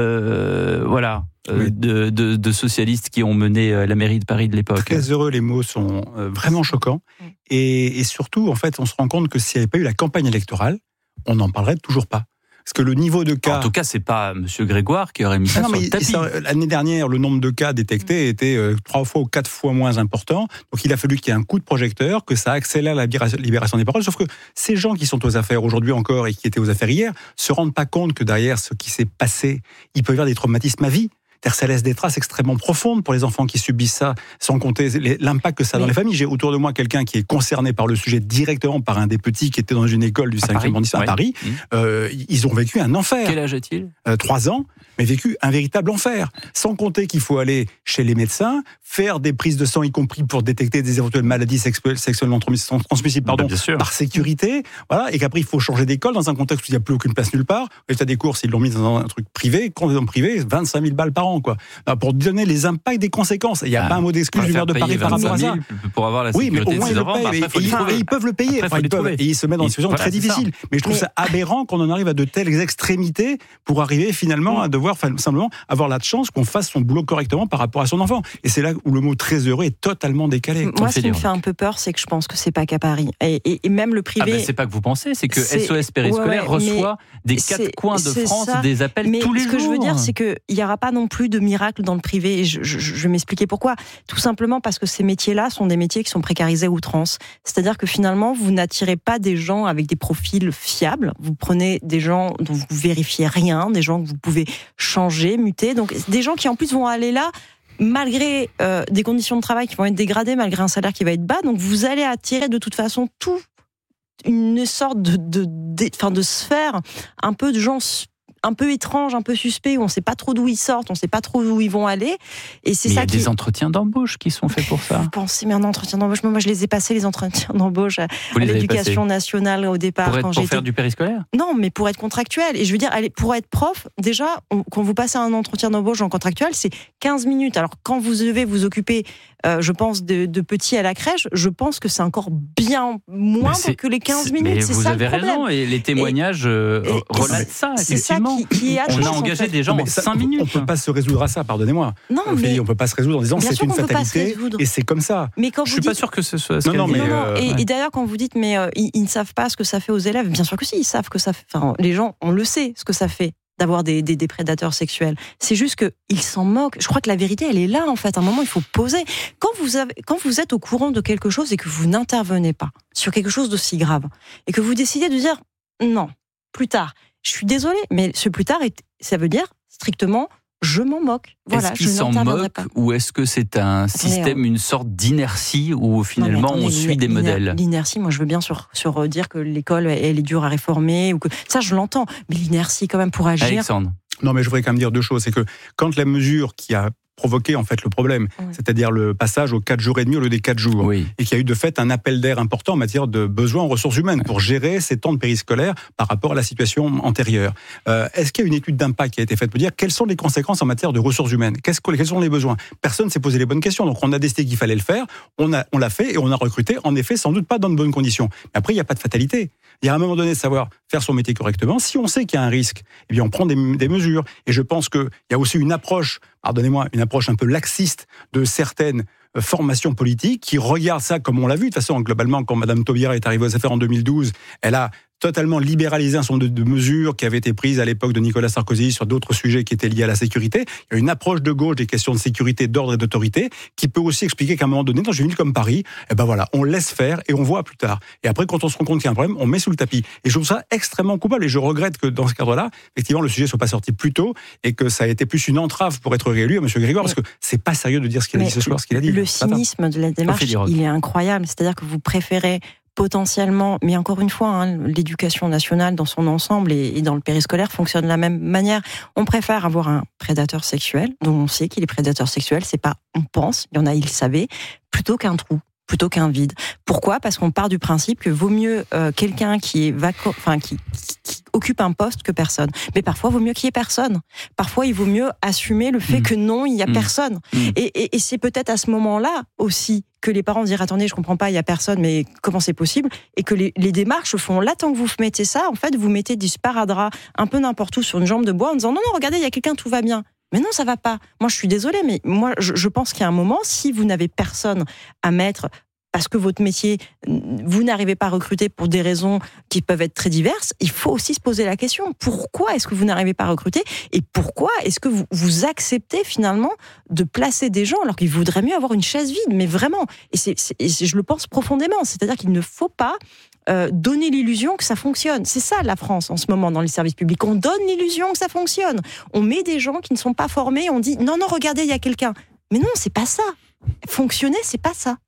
de socialistes qui ont mené la mairie de Paris de l'époque. Très heureux, les mots sont vraiment choquants. Et surtout, en fait, on se rend compte que s'il n'y avait pas eu la campagne électorale, on n'en parlerait toujours pas. Parce que le niveau de cas... En tout cas, c'est pas Monsieur Grégoire qui aurait mis ça sur le tapis. L'année dernière, le nombre de cas détectés était 3 fois ou 4 fois moins important. Donc il a fallu qu'il y ait un coup de projecteur, que ça accélère la libération des paroles. Sauf que ces gens qui sont aux affaires aujourd'hui encore et qui étaient aux affaires hier se rendent pas compte que derrière ce qui s'est passé, il peut y avoir des traumatismes à vie. Ça laisse des traces extrêmement profondes pour les enfants qui subissent ça, sans compter l'impact que ça a dans les familles. J'ai autour de moi quelqu'un qui est concerné par le sujet directement par un des petits qui était dans une école du 5e arrondissement à Paris. Ils ont vécu un enfer. Quel âge a-t-il ? 3 ans, mais vécu un véritable enfer. Sans compter qu'il faut aller chez les médecins, faire des prises de sang, y compris pour détecter des éventuelles maladies sexuellement transmissibles par sécurité. Voilà, et qu'après il faut changer d'école dans un contexte où il n'y a plus aucune place nulle part. L'état des courses, ils l'ont mis dans un truc privé, complètement privé, 25 000 balles par an. Quoi. Pour donner les impacts des conséquences. Il n'y a pas un mot d'excuse du maire de Paris par rapport à ça. Pour avoir la sécurité mais au moins de ses enfants, ils peuvent le payer. Et ils se mettent dans une situation très difficile. Mais je trouve ça aberrant qu'on en arrive à de telles extrémités pour arriver finalement à devoir simplement avoir la chance qu'on fasse son boulot correctement par rapport à son enfant. Et c'est là où le mot très heureux est totalement décalé. Moi, ce qui me fait un peu peur, c'est que je pense que c'est pas qu'à Paris. Et même le privé... c'est pas que vous pensez, c'est que SOS Périscolaire reçoit des 4 coins de France des appels tous les jours. Ce que je veux dire, c'est qu'il n'y aura pas non plus plus de miracles dans le privé. Et je vais m'expliquer pourquoi. Tout simplement parce que ces métiers-là sont des métiers qui sont précarisés à outrance. C'est-à-dire que finalement, vous n'attirez pas des gens avec des profils fiables. Vous prenez des gens dont vous vérifiez rien, des gens que vous pouvez changer, muter. Donc, des gens qui en plus vont aller là malgré des conditions de travail qui vont être dégradées, malgré un salaire qui va être bas. Donc, vous allez attirer de toute façon une sorte de sphère, un peu de gens un peu étranges, un peu suspects, où on ne sait pas trop d'où ils sortent, on ne sait pas trop où ils vont aller. Et c'est ça. Il y a des entretiens d'embauche qui sont faits pour ça. Vous pensez, mais un entretien d'embauche, moi je les ai passés, les entretiens d'embauche à l'éducation nationale au départ. Pour faire du périscolaire ? Non, mais pour être contractuel. Et je veux dire, pour être prof, déjà, quand vous passez un entretien d'embauche en contractuel, c'est 15 minutes. Alors quand vous devez vous occuper, je pense, de petits à la crèche, je pense que c'est encore bien moindre que les 15 minutes. Mais c'est vous ça avez le problème. raison, et les témoignages relatent ça, effectivement. Qui est on a engagé des gens en 5 minutes. On ne peut pas se résoudre à ça, pardonnez-moi. Non, Ophélie, on ne peut pas se résoudre en disant c'est une fatalité et c'est comme ça. Mais quand je ne suis pas sûr que ce soit ce qu'elle dit. Et d'ailleurs, quand vous dites mais ils ne savent pas ce que ça fait aux élèves, bien sûr que si, ils savent que ça fait. Enfin, les gens, on le sait ce que ça fait d'avoir des prédateurs sexuels. C'est juste qu'ils s'en moquent. Je crois que la vérité, elle est là, en fait. À un moment, il faut poser. Quand vous êtes au courant de quelque chose et que vous n'intervenez pas sur quelque chose d'aussi grave, et que vous décidez de dire non, plus tard, je suis désolée, mais ce plus tard, ça veut dire strictement je m'en moque. Voilà, est-ce qu'ils s'en moquent ou est-ce que c'est un système, une sorte d'inertie où finalement on suit des modèles ? L'inertie, moi je veux bien sur dire que l'école elle est dure à réformer, ou que ça je l'entends, mais l'inertie quand même pour agir. Alexandre. Non, mais je voudrais quand même dire deux choses. C'est que quand la mesure qui a provoqué en fait le problème, c'est-à-dire le passage aux 4 jours et demi au lieu des 4 jours, et qu'il y a eu de fait un appel d'air important en matière de besoins en ressources humaines pour gérer ces temps de périscolaire par rapport à la situation antérieure. Est-ce qu'il y a une étude d'impact qui a été faite pour dire quelles sont les conséquences en matière de ressources humaines ? Quels sont les besoins ? Personne ne s'est posé les bonnes questions, donc on a décidé qu'il fallait le faire, on l'a fait et on a recruté, en effet, sans doute pas dans de bonnes conditions. Mais après, il n'y a pas de fatalité. Il y a à un moment donné de savoir faire son métier correctement. Si on sait qu'il y a un risque, eh bien on prend des mesures. Et je pense qu'il y a aussi une approche, pardonnez-moi, une approche un peu laxiste de certaines formations politiques qui regardent ça comme on l'a vu. De toute façon, globalement, quand Mme Taubira est arrivée aux affaires en 2012, elle a totalement libéralisé un certain nombre de mesures qui avaient été prises à l'époque de Nicolas Sarkozy sur d'autres sujets qui étaient liés à la sécurité. Il y a une approche de gauche des questions de sécurité, d'ordre et d'autorité qui peut aussi expliquer qu'à un moment donné, dans une ville comme Paris, on laisse faire et on voit plus tard. Et après, quand on se rend compte qu'il y a un problème, on met sous le tapis. Et je trouve ça extrêmement coupable et je regrette que dans ce cadre-là, effectivement, le sujet soit pas sorti plus tôt et que ça a été plus une entrave pour être réélu à M. Grégoire, parce que c'est pas sérieux de dire ce qu'il a dit ce soir, ce qu'il a dit. Le cynisme de la démarche, il est incroyable. C'est-à-dire que vous préférez potentiellement, mais encore une fois, l'éducation nationale dans son ensemble et dans le périscolaire fonctionne de la même manière. On préfère avoir un prédateur sexuel, dont on sait qu'il est prédateur sexuel, c'est pas on pense, il y en a, ils le savaient, plutôt qu'un trou, plutôt qu'un vide. Pourquoi ? Parce qu'on part du principe que vaut mieux quelqu'un qui est qui occupe un poste que personne. Mais parfois, il vaut mieux qu'il y ait personne. Parfois, il vaut mieux assumer le fait que non, il n'y a personne. Et c'est peut-être à ce moment-là aussi que les parents disent « Attendez, je comprends pas, il y a personne, mais comment c'est possible ?» Et que les démarches font là, tant que vous mettez ça, en fait, vous mettez du sparadrap un peu n'importe où sur une jambe de bois en disant « Non, regardez, il y a quelqu'un, tout va bien. » Mais non, ça va pas. Moi, je suis désolée, mais moi, je pense qu'il y a un moment, si vous n'avez personne à mettre parce que votre métier, vous n'arrivez pas à recruter pour des raisons qui peuvent être très diverses, il faut aussi se poser la question. Pourquoi est-ce que vous n'arrivez pas à recruter ? Et pourquoi est-ce que vous acceptez finalement de placer des gens alors qu'il vaudrait mieux avoir une chaise vide ? Mais vraiment, et je le pense profondément, c'est-à-dire qu'il ne faut pas donner l'illusion que ça fonctionne. C'est ça la France en ce moment dans les services publics. On donne l'illusion que ça fonctionne. On met des gens qui ne sont pas formés, on dit non, regardez, il y a quelqu'un. Mais non, c'est pas ça. Fonctionner, c'est pas ça.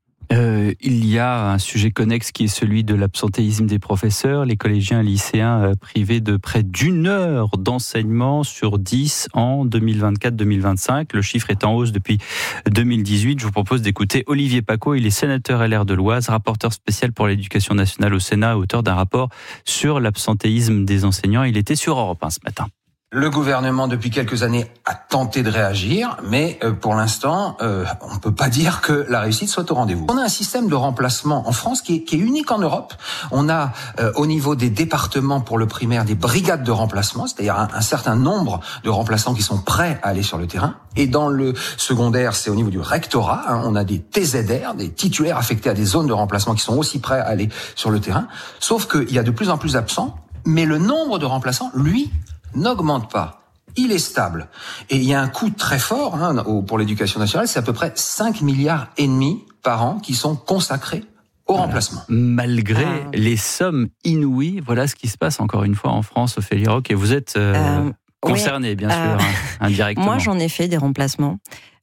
Il y a un sujet connexe qui est celui de l'absentéisme des professeurs. Les collégiens et lycéens privés de près d'1 heure d'enseignement sur 10 en 2024-2025. Le chiffre est en hausse depuis 2018. Je vous propose d'écouter Olivier Paccaud. Il est sénateur LR de l'Oise, rapporteur spécial pour l'éducation nationale au Sénat, auteur d'un rapport sur l'absentéisme des enseignants. Il était sur Europe 1 ce matin. Le gouvernement, depuis quelques années, a tenté de réagir, mais pour l'instant, on peut pas dire que la réussite soit au rendez-vous. On a un système de remplacement en France qui est unique en Europe. On a, au niveau des départements pour le primaire, des brigades de remplacement, c'est-à-dire un certain nombre de remplaçants qui sont prêts à aller sur le terrain. Et dans le secondaire, c'est au niveau du rectorat. On a des TZR, des titulaires affectés à des zones de remplacement qui sont aussi prêts à aller sur le terrain. Sauf qu'il y a de plus en plus d'absents, mais le nombre de remplaçants, lui, n'augmente pas. il est stable. Et il y a un coût très fort pour l'éducation nationale, c'est à peu près 5 milliards et demi par an qui sont consacrés au remplacement. Malgré les sommes inouïes, voilà ce qui se passe encore une fois en France, Ophélie Roch, et vous êtes concernée, bien sûr, indirectement. Moi, j'en ai fait des remplacements.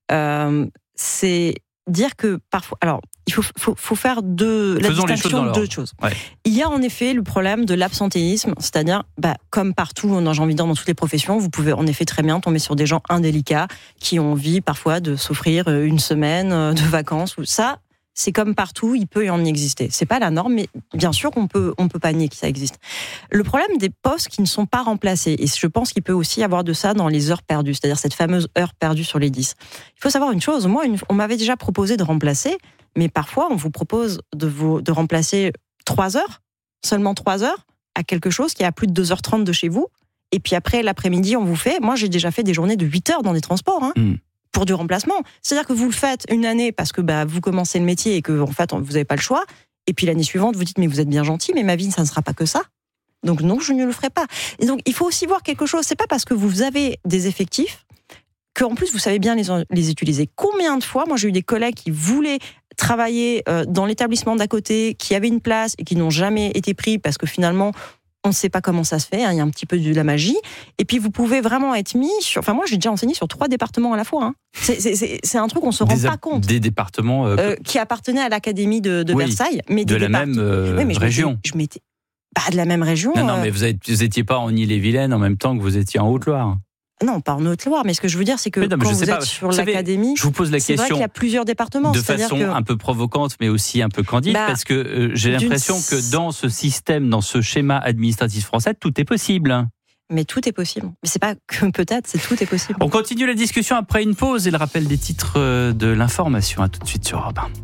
C'est dire que parfois... Alors, il faut faire la distinction de deux choses. Ouais. Il y a en effet le problème de l'absentéisme, c'est-à-dire, comme partout, j'ai envie de dire, dans toutes les professions, vous pouvez en effet très bien tomber sur des gens indélicats qui ont envie parfois de s'offrir une semaine de vacances. Ou ça, c'est comme partout, il peut y en exister. C'est pas la norme, mais bien sûr qu'on peut pas nier que ça existe. Le problème des postes qui ne sont pas remplacés, et je pense qu'il peut aussi y avoir de ça dans les heures perdues, c'est-à-dire cette fameuse heure perdue sur les 10. Il faut savoir une chose, moi, on m'avait déjà proposé de remplacer, mais parfois, on vous propose de remplacer 3 heures, seulement 3 heures, à quelque chose qui est à plus de 2h30 de chez vous. Et puis après, l'après-midi, on vous fait... Moi, j'ai déjà fait des journées de 8 heures dans les transports, pour du remplacement. C'est-à-dire que vous le faites une année parce que vous commencez le métier et que en fait, vous n'avez pas le choix. Et puis l'année suivante, vous dites, mais vous êtes bien gentil, mais ma vie, ça ne sera pas que ça. Donc non, je ne le ferai pas. Et donc, il faut aussi voir quelque chose. C'est pas parce que vous avez des effectifs qu'en plus, vous savez bien les utiliser. Combien de fois, moi, j'ai eu des collègues qui voulaient travailler dans l'établissement d'à côté, qui avaient une place et qui n'ont jamais été pris parce que finalement, on ne sait pas comment ça se fait, il y a un petit peu de la magie. Et puis, vous pouvez vraiment être mis sur... Enfin, moi, j'ai déjà enseigné sur 3 départements à la fois. C'est un truc, on ne se rend pas compte. Des départements... qui appartenaient à l'Académie de Versailles. Mais de la même région. Je m'étais... Pas de la même région. Non, mais vous n'étiez pas en Ille-et-Vilaine en même temps que vous étiez en Haute-Loire. Non, pas en Haute-Loire, mais ce que je veux dire, c'est que quand vous êtes sur l'académie, je vous pose la c'est vrai qu'il y a plusieurs départements. De façon un peu provocante, mais aussi un peu candide, parce que j'ai l'impression que dans ce système, dans ce schéma administratif français, tout est possible. Mais tout est possible. Mais c'est pas que peut-être, c'est tout est possible. On continue la discussion après une pause et le rappel des titres de l'information. À tout de suite sur Europe 1.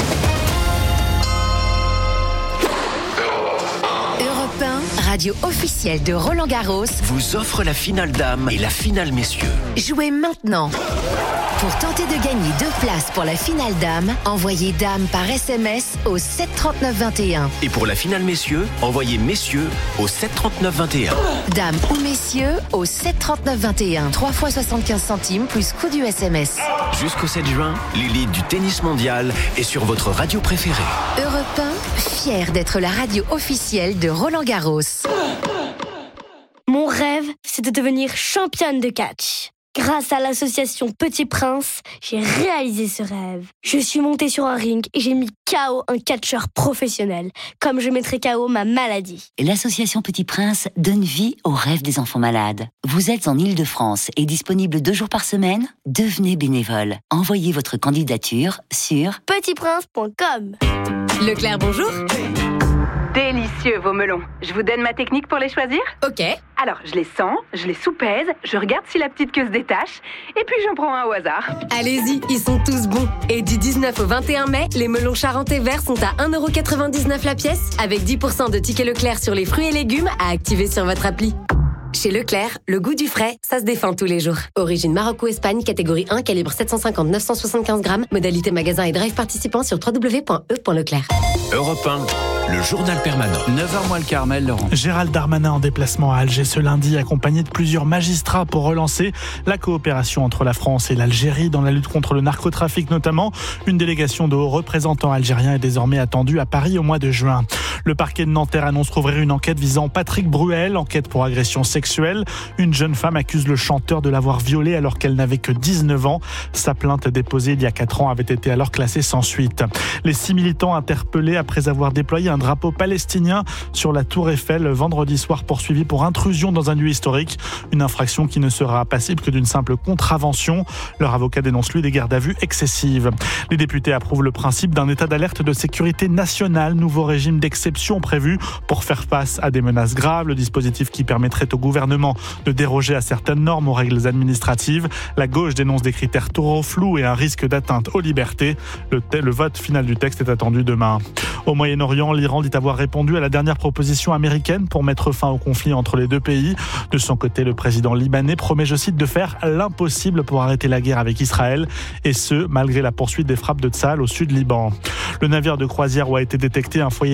Radio officielle de Roland-Garros, vous offre la finale dames et la finale messieurs. Jouez maintenant. Pour tenter de gagner 2 places pour la finale dames, envoyez dame par SMS au 73921. Et pour la finale messieurs, envoyez messieurs au 73921. Dame ou messieurs au 73921. 3 fois 75 centimes plus coût du SMS. Jusqu'au 7 juin, l'élite du tennis mondial est sur votre radio préférée. Europe 1, fier d'être la radio officielle de Roland-Garros. Mon rêve, c'est de devenir championne de catch. Grâce à l'association Petit Prince, j'ai réalisé ce rêve. Je suis montée sur un ring et j'ai mis KO un catcheur professionnel, comme je mettrais KO ma maladie. L'association Petit Prince donne vie aux rêves des enfants malades. Vous êtes en Île-de-France et disponible 2 jours par semaine ? Devenez bénévole. Envoyez votre candidature sur petitprince.com. Leclerc, bonjour. Délicieux vos melons. Je vous donne ma technique pour les choisir ? Ok. Alors, je les sens, je les soupèse, je regarde si la petite queue se détache, et puis j'en prends un au hasard. Allez-y, ils sont tous bons. Et du 19 au 21 mai, les melons charentais verts sont à 1,99€ la pièce, avec 10% de tickets Leclerc sur les fruits et légumes à activer sur votre appli. Chez Leclerc, le goût du frais, ça se défend tous les jours. Origine Maroc ou Espagne, catégorie 1, calibre 750-975 grammes. Modalité magasin et drive participant sur www.e.leclerc. Europe 1, le journal permanent. 9h moins le quart, Maël Laurent. Gérald Darmanin en déplacement à Alger ce lundi, accompagné de plusieurs magistrats pour relancer la coopération entre la France et l'Algérie dans la lutte contre le narcotrafic notamment. Une délégation de hauts représentants algériens est désormais attendue à Paris au mois de juin. Le parquet de Nanterre annonce rouvrir une enquête visant Patrick Bruel, enquête pour agression sexuelle. Une jeune femme accuse le chanteur de l'avoir violée alors qu'elle n'avait que 19 ans. Sa plainte déposée il y a 4 ans avait été alors classée sans suite. Les 6 militants interpellés après avoir déployé un drapeau palestinien sur la Tour Eiffel vendredi soir poursuivis pour intrusion dans un lieu historique. Une infraction qui ne sera passible que d'une simple contravention. Leur avocat dénonce lui des gardes à vue excessives. Les députés approuvent le principe d'un état d'alerte de sécurité nationale, nouveau régime d'exception prévu pour faire face à des menaces graves. Le dispositif qui permettrait au gouvernement de déroger à certaines normes, aux règles administratives. La gauche dénonce des critères trop flous et un risque d'atteinte aux libertés. Le vote final du texte est attendu demain. Au Moyen-Orient, l'Iran dit avoir répondu à la dernière proposition américaine pour mettre fin au conflit entre les 2 pays. De son côté, le président libanais promet, je cite, de faire l'impossible pour arrêter la guerre avec Israël, et ce, malgré la poursuite des frappes de Tsahal au sud Liban. Le navire de croisière où a été détecté un foyer d'antavirus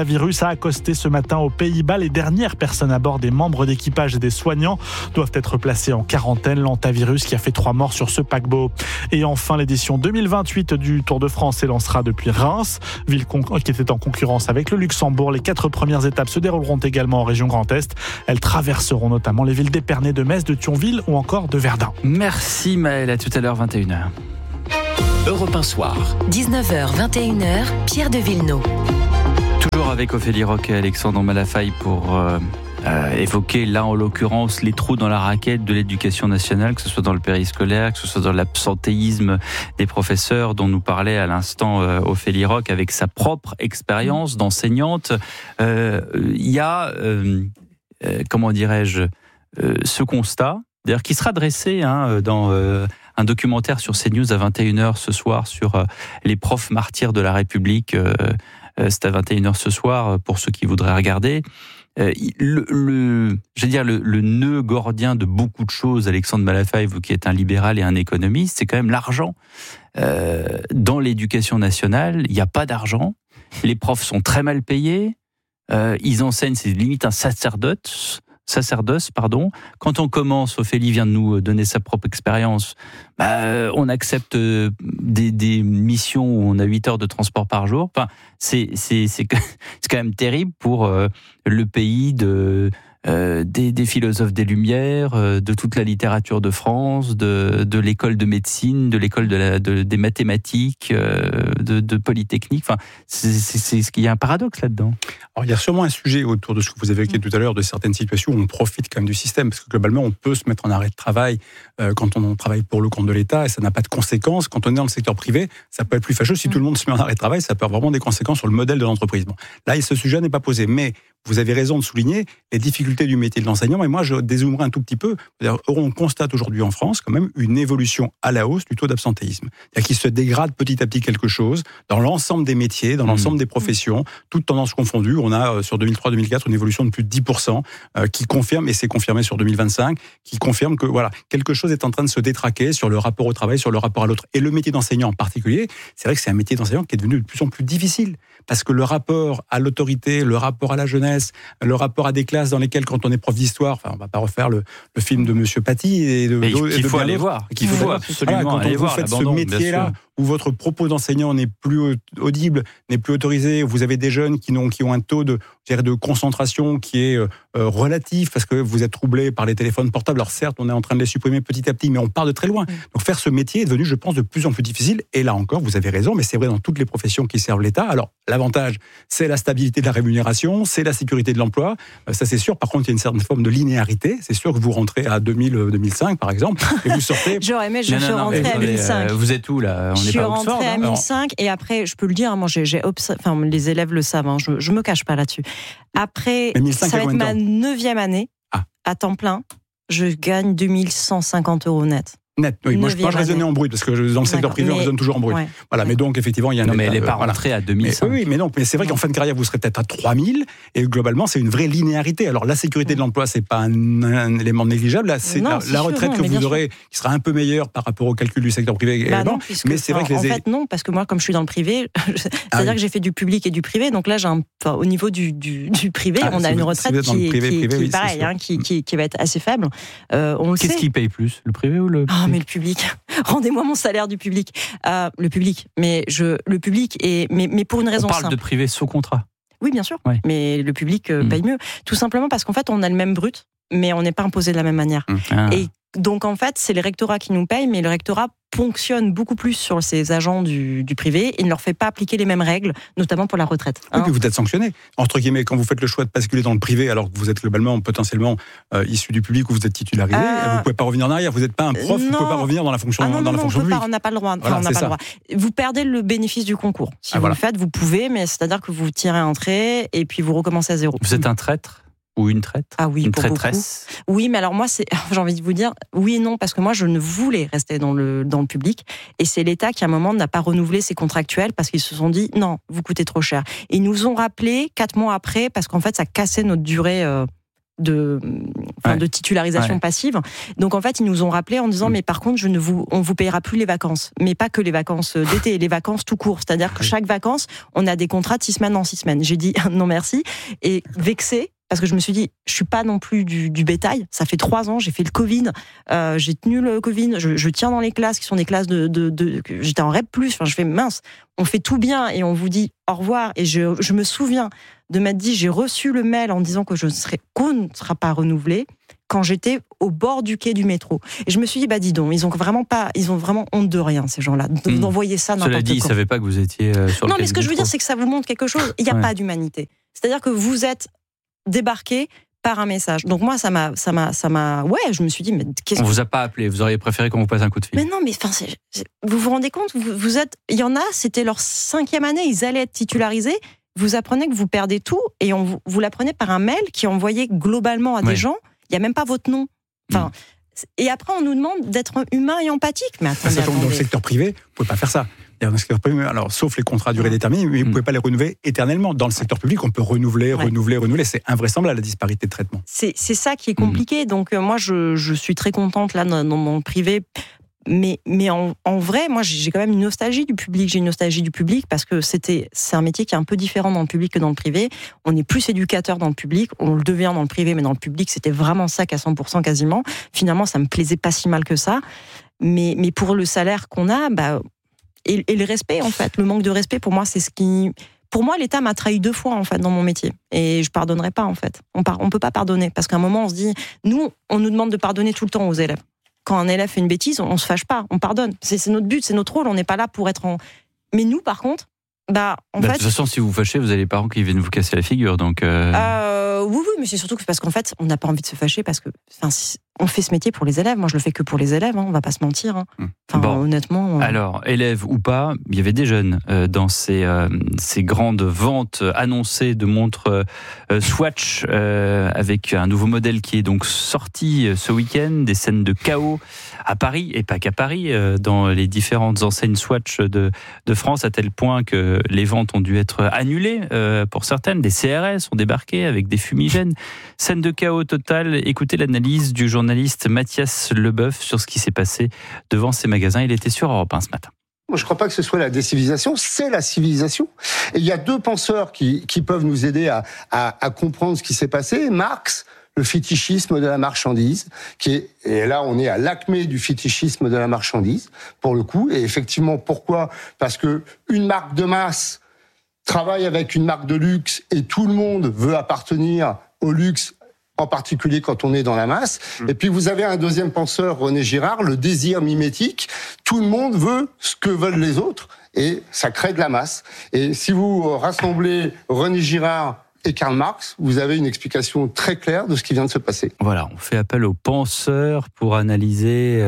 l'antavirus a accosté ce matin aux Pays-Bas. Les dernières personnes à bord, des membres d'équipage et des soignants, doivent être placées en quarantaine. L'antavirus qui a fait 3 morts sur ce paquebot. Et enfin, l'édition 2028 du Tour de France s'élancera depuis Reims, ville qui était en concurrence avec le Luxembourg. Les 4 premières étapes se dérouleront également en région Grand Est. Elles traverseront notamment les villes d'Épernay, de Metz, de Thionville ou encore de Verdun. Merci Maël, à tout à l'heure 21h. Europe 1 Soir. 19h, 21h, Pierre de Villeneuve. Toujours avec Ophélie Roquet et Alexandre Malafaille pour évoquer là en l'occurrence les trous dans la raquette de l'éducation nationale, que ce soit dans le périscolaire, que ce soit dans l'absentéisme des professeurs dont nous parlait à l'instant Ophélie Roquet avec sa propre expérience d'enseignante. Il y a, comment dirais-je, ce constat, d'ailleurs qui sera dressé dans un documentaire sur CNews à 21h ce soir sur les profs martyrs de la République. C'est à 21h ce soir pour ceux qui voudraient regarder. Le nœud gordien de beaucoup de choses, Alexandre Malafaille, vous qui êtes un libéral et un économiste, c'est quand même l'argent. Dans l'éducation nationale, il n'y a pas d'argent. Les profs sont très mal payés. Ils enseignent, c'est limite un sacerdoce. Quand on commence, Ophélie vient de nous donner sa propre expérience, on accepte des missions où on a 8 heures de transport par jour. Enfin, c'est quand même terrible pour le pays des philosophes des Lumières, de toute la littérature de France, de l'école de médecine, de l'école des mathématiques, de Polytechnique. Enfin, il y a un paradoxe là-dedans. Alors, il y a sûrement un sujet autour de ce que vous avez évoqué tout à l'heure, de certaines situations où on profite quand même du système, parce que globalement, on peut se mettre en arrêt de travail quand on travaille pour le compte de l'État, et ça n'a pas de conséquences. Quand on est dans le secteur privé, ça peut être plus fâcheux. Si tout le monde se met en arrêt de travail, ça peut avoir vraiment des conséquences sur le modèle de l'entreprise. Bon, là, ce sujet n'est pas posé, mais vous avez raison de souligner les difficultés du métier de l'enseignement, et moi je dézoomerai un tout petit peu. On constate aujourd'hui en France quand même une évolution à la hausse du taux d'absentéisme. C'est-à-dire qu'il se dégrade petit à petit quelque chose dans l'ensemble des métiers, dans l'ensemble des professions, toutes tendances confondues. On a sur 2003-2004 une évolution de plus de 10% qui confirme, et c'est confirmé sur 2025, qui confirme que voilà, quelque chose est en train de se détraquer sur le rapport au travail, sur le rapport à l'autre. Et le métier d'enseignant en particulier, c'est vrai que c'est un métier d'enseignant qui est devenu de plus en plus difficile, parce que le rapport à l'autorité, le rapport à la jeunesse, le rapport à des classes dans lesquelles, quand on est prof d'histoire, enfin, on va pas refaire le film de Monsieur Paty qu'il faut aller voir, qu'il faut absolument aller voir. Quand vous faites ce métier-là, où votre propos d'enseignant n'est plus audible, n'est plus autorisé, vous avez des jeunes qui ont un taux de concentration qui est relatif, parce que vous êtes troublé par les téléphones portables. Alors certes, on est en train de les supprimer petit à petit, mais on part de très loin. Donc faire ce métier est devenu, je pense, de plus en plus difficile. Et là encore, vous avez raison, mais c'est vrai dans toutes les professions qui servent l'État. Alors l'avantage, c'est la stabilité de la rémunération, c'est la sécurité de l'emploi, ça c'est sûr. Par contre, il y a une certaine forme de linéarité. C'est sûr que vous rentrez à 2000-2005, par exemple, et vous sortez... J'aurais aimé, je suis rentrée à 2005. Vous êtes où, là? Je suis rentrée à 2005, et après, je peux le dire, moi, les élèves le savent, je me cache pas là-dessus. Après, ça va être ma 9e année, à temps plein, je gagne 2150 € net. Net, oui. Moi, je raisonnais en brut, parce que dans le secteur privé, on raisonne toujours en brut. Ouais. Voilà, mais donc, effectivement, il y a un... Non, mais elle n'est pas rentrée à 2005. Oui, mais non, mais c'est vrai qu'en fin de carrière, vous serez peut-être à 3000, et globalement, c'est une vraie linéarité. Alors, la sécurité de l'emploi, c'est pas un élément négligeable. Là, c'est la retraite que vous aurez, qui sera un peu meilleure par rapport au calcul du secteur privé également. Mais c'est vrai que en fait, non, parce que moi, comme je suis dans le privé, c'est-à-dire que j'ai fait du public et du privé, donc là, au niveau du privé, on a une retraite qui est pareille, qui va être assez faible. Qu'est-ce qui paye plus, le privé ou le public? Mais le public. Rendez-moi mon salaire du public. Le public. Mais pour une raison simple. On parle de privé sous contrat. Oui, bien sûr. Ouais. Mais le public paye mieux. Tout simplement parce qu'en fait, on a le même brut, mais on n'est pas imposé de la même manière. Et donc, en fait, c'est les rectorats qui nous payent, mais le rectorat ponctionne beaucoup plus sur ces agents du privé et ne leur fait pas appliquer les mêmes règles, notamment pour la retraite. Oui, puis vous êtes sanctionné. Entre guillemets, quand vous faites le choix de basculer dans le privé, alors que vous êtes globalement, potentiellement issu du public, ou vous êtes titularisé, vous ne pouvez pas revenir en arrière. Vous n'êtes pas un prof, vous ne pouvez pas revenir dans la fonction publique. On n'a pas le droit. Vous perdez le bénéfice du concours. Si vous le faites, vous pouvez, mais c'est-à-dire que vous tirez un trait et puis vous recommencez à zéro. Vous êtes un traître? Ou une traître? Ah oui, une pour traîtresse. Beaucoup. Oui, mais alors moi, j'ai envie de vous dire oui et non, parce que moi, je ne voulais rester dans le public, et c'est l'État qui, à un moment, n'a pas renouvelé ses contractuels parce qu'ils se sont dit non, vous coûtez trop cher. Et ils nous ont rappelé 4 mois après, parce qu'en fait, ça cassait notre durée de titularisation passive. Donc en fait, ils nous ont rappelé en disant mais par contre, on vous payera plus les vacances, mais pas que les vacances d'été, les vacances tout court. C'est-à-dire que chaque vacances, on a des contrats de 6 semaines en 6 semaines. J'ai dit non merci et vexée. Parce que je me suis dit, je suis pas non plus du bétail. Ça fait 3 ans, j'ai fait le Covid, j'ai tenu le Covid, je tiens dans les classes qui sont des classes j'étais en REP+. Enfin, je fais mince, on fait tout bien et on vous dit au revoir. Et je me souviens de m'être dit, j'ai reçu le mail en disant qu'on ne sera pas renouvelé quand j'étais au bord du quai du métro. Et je me suis dit, dis donc, ils ont vraiment honte de rien, ces gens-là, d'envoyer ça n'importe quoi. Cela dit, ils savaient pas que vous étiez sur le quai du métro. Non, mais ce que je veux dire, c'est que ça vous montre quelque chose. Il n'y a pas d'humanité. C'est-à-dire que vous êtes débarqué par un message. Donc moi, ça m'a. Ouais, je me suis dit, mais qu'est-ce On vous a pas appelé. Vous auriez préféré qu'on vous passe un coup de fil. Mais non, mais vous vous rendez compte, vous êtes. Il y en a, c'était leur 5e année, ils allaient être titularisés. Vous apprenez que vous perdez tout et vous l'apprenez par un mail qui est envoyé globalement à des gens. Il y a même pas votre nom. Enfin. Et après, on nous demande d'être humain et empathique. Mais attendez, ça tombe dans le secteur privé, vous pouvez pas faire ça. Alors, sauf les contrats à durée déterminée, mais vous ne pouvez pas les renouveler éternellement. Dans le secteur public, on peut renouveler. C'est invraisemblable, la disparité de traitement. C'est ça qui est compliqué. Donc, moi, je suis très contente là dans mon privé. Mais en vrai, moi, j'ai quand même une nostalgie du public. J'ai une nostalgie du public parce que c'est un métier qui est un peu différent dans le public que dans le privé. On est plus éducateur dans le public. On le devient dans le privé, mais dans le public, c'était vraiment ça qu'à 100% quasiment. Finalement, ça me plaisait pas si mal que ça. Mais pour le salaire qu'on a, et le respect, en fait, le manque de respect, pour moi, c'est ce qui... Pour moi, l'État m'a trahi 2 fois, en fait, dans mon métier. Et je pardonnerai pas, en fait. On peut pas pardonner. Parce qu'à un moment, on se dit... Nous, on nous demande de pardonner tout le temps aux élèves. Quand un élève fait une bêtise, on se fâche pas, on pardonne. C'est notre but, c'est notre rôle. On n'est pas là pour être en... Mais nous, par contre... en fait... De toute façon, si vous vous fâchez, vous avez les parents qui viennent vous casser la figure, donc... Oui, mais c'est surtout parce qu'en fait, on n'a pas envie de se fâcher parce que on fait ce métier pour les élèves. Moi, je le fais que pour les élèves, on va pas se mentir. Honnêtement... Alors, élèves ou pas, il y avait des jeunes dans ces grandes ventes annoncées de montres Swatch avec un nouveau modèle qui est donc sorti ce week-end, des scènes de chaos à Paris, et pas qu'à Paris, dans les différentes enseignes Swatch de France, à tel point que les ventes ont dû être annulées pour certaines. Des CRS ont débarqué avec des fumigènes. Scène de chaos totale. Écoutez l'analyse du journaliste Mathias Leboeuf sur ce qui s'est passé devant ces magasins. Il était sur Europe 1 ce matin. Moi, je ne crois pas que ce soit la décivilisation, c'est la civilisation. Et il y a 2 penseurs qui peuvent nous aider à comprendre ce qui s'est passé. Marx, le fétichisme de la marchandise, et là on est à l'acmé du fétichisme de la marchandise, pour le coup. Et effectivement, pourquoi ? Parce que une marque de masse travaille avec une marque de luxe et tout le monde veut appartenir au luxe, en particulier quand on est dans la masse. Et puis vous avez un deuxième penseur, René Girard, le désir mimétique. Tout le monde veut ce que veulent les autres et ça crée de la masse. Et si vous rassemblez René Girard et Karl Marx, vous avez une explication très claire de ce qui vient de se passer. Voilà, on fait appel aux penseurs pour analyser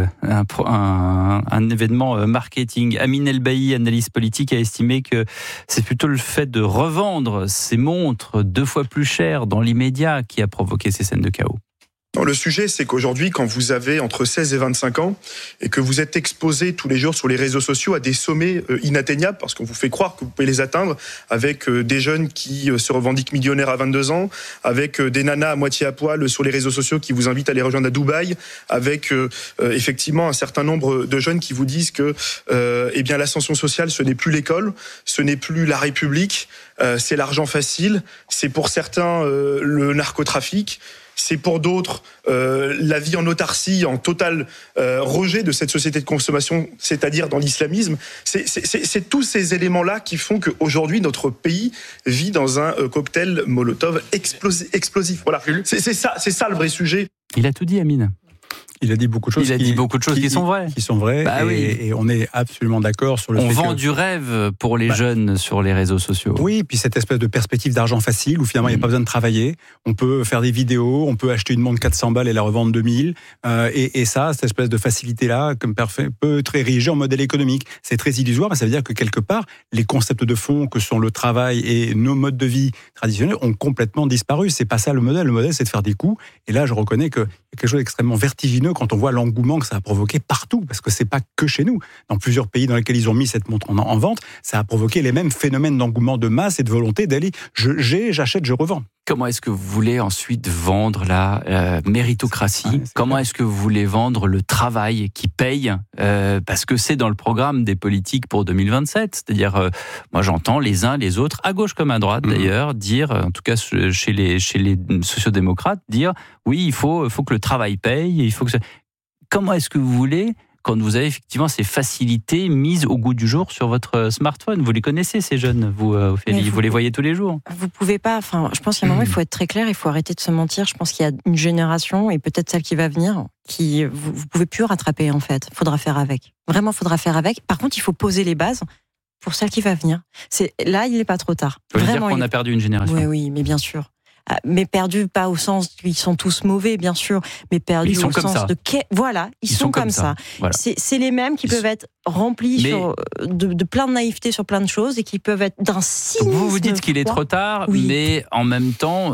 un événement marketing. Amine Elbaï, analyste politique, a estimé que c'est plutôt le fait de revendre ces montres 2 fois plus chères dans l'immédiat qui a provoqué ces scènes de chaos. Non, le sujet, c'est qu'aujourd'hui, quand vous avez entre 16 et 25 ans et que vous êtes exposé tous les jours sur les réseaux sociaux à des sommets inatteignables, parce qu'on vous fait croire que vous pouvez les atteindre, avec des jeunes qui se revendiquent millionnaires à 22 ans, avec des nanas à moitié à poil sur les réseaux sociaux qui vous invitent à les rejoindre à Dubaï, avec effectivement un certain nombre de jeunes qui vous disent que l'ascension sociale, ce n'est plus l'école, ce n'est plus la République, c'est l'argent facile, c'est pour certains le narcotrafic. C'est pour d'autres la vie en autarcie, en total rejet de cette société de consommation, c'est-à-dire dans l'islamisme. C'est tous ces éléments-là qui font qu'aujourd'hui, notre pays vit dans un cocktail Molotov explosif. Voilà. C'est ça le vrai sujet. Il a tout dit, Amine. Il a dit beaucoup de choses. Il a dit beaucoup de choses qui sont vraies. Qui sont vraies. Et on est absolument d'accord sur le fait on vend du rêve pour les jeunes sur les réseaux sociaux. Oui, puis cette espèce de perspective d'argent facile où finalement il n'y a pas besoin de travailler. On peut faire des vidéos, on peut acheter une montre 400 balles et la revendre 2000. Et ça, cette espèce de facilité-là, peut être érigée en modèle économique. C'est très illusoire, mais ça veut dire que quelque part, les concepts de fond que sont le travail et nos modes de vie traditionnels ont complètement disparu. C'est pas ça le modèle. Le modèle, c'est de faire des coups. Et là, je reconnais qu'il y a quelque chose d'extrêmement vertigineux quand on voit l'engouement que ça a provoqué partout, parce que c'est pas que chez nous. Dans plusieurs pays dans lesquels ils ont mis cette montre en vente, ça a provoqué les mêmes phénomènes d'engouement de masse et de volonté d'aller j'achète, je revends. Comment est-ce que vous voulez ensuite vendre la méritocratie ? Comment est-ce que vous voulez vendre le travail qui paye ? Parce que c'est dans le programme des politiques pour 2027. C'est-à-dire, moi j'entends les uns, les autres, à gauche comme à droite d'ailleurs, dire, en tout cas chez les sociodémocrates, dire oui, il faut que le travail paye. Il faut que Comment est-ce que vous voulez, quand vous avez effectivement ces facilités mises au goût du jour sur votre smartphone? Vous les connaissez, ces jeunes, vous, Ophélie, vous les voyez tous les jours. Vous pouvez pas, je pense qu'à un moment, il faut être très clair, il faut arrêter de se mentir. Je pense qu'il y a une génération, et peut-être celle qui va venir, qui vous pouvez plus rattraper, en fait. Faudra faire avec. Vraiment, faudra faire avec. Par contre, il faut poser les bases pour celle qui va venir. Là, il n'est pas trop tard. Ça veut dire qu'on a perdu une génération. Oui, mais bien sûr. Mais perdus pas au sens qu'ils sont tous mauvais, bien sûr, mais perdus au sens de voilà, ils sont comme ça. Voilà. C'est les mêmes qui peuvent être remplis de plein de naïveté sur plein de choses et qui peuvent être d'un cynisme. Vous dites qu'il est trop tard, mais en même temps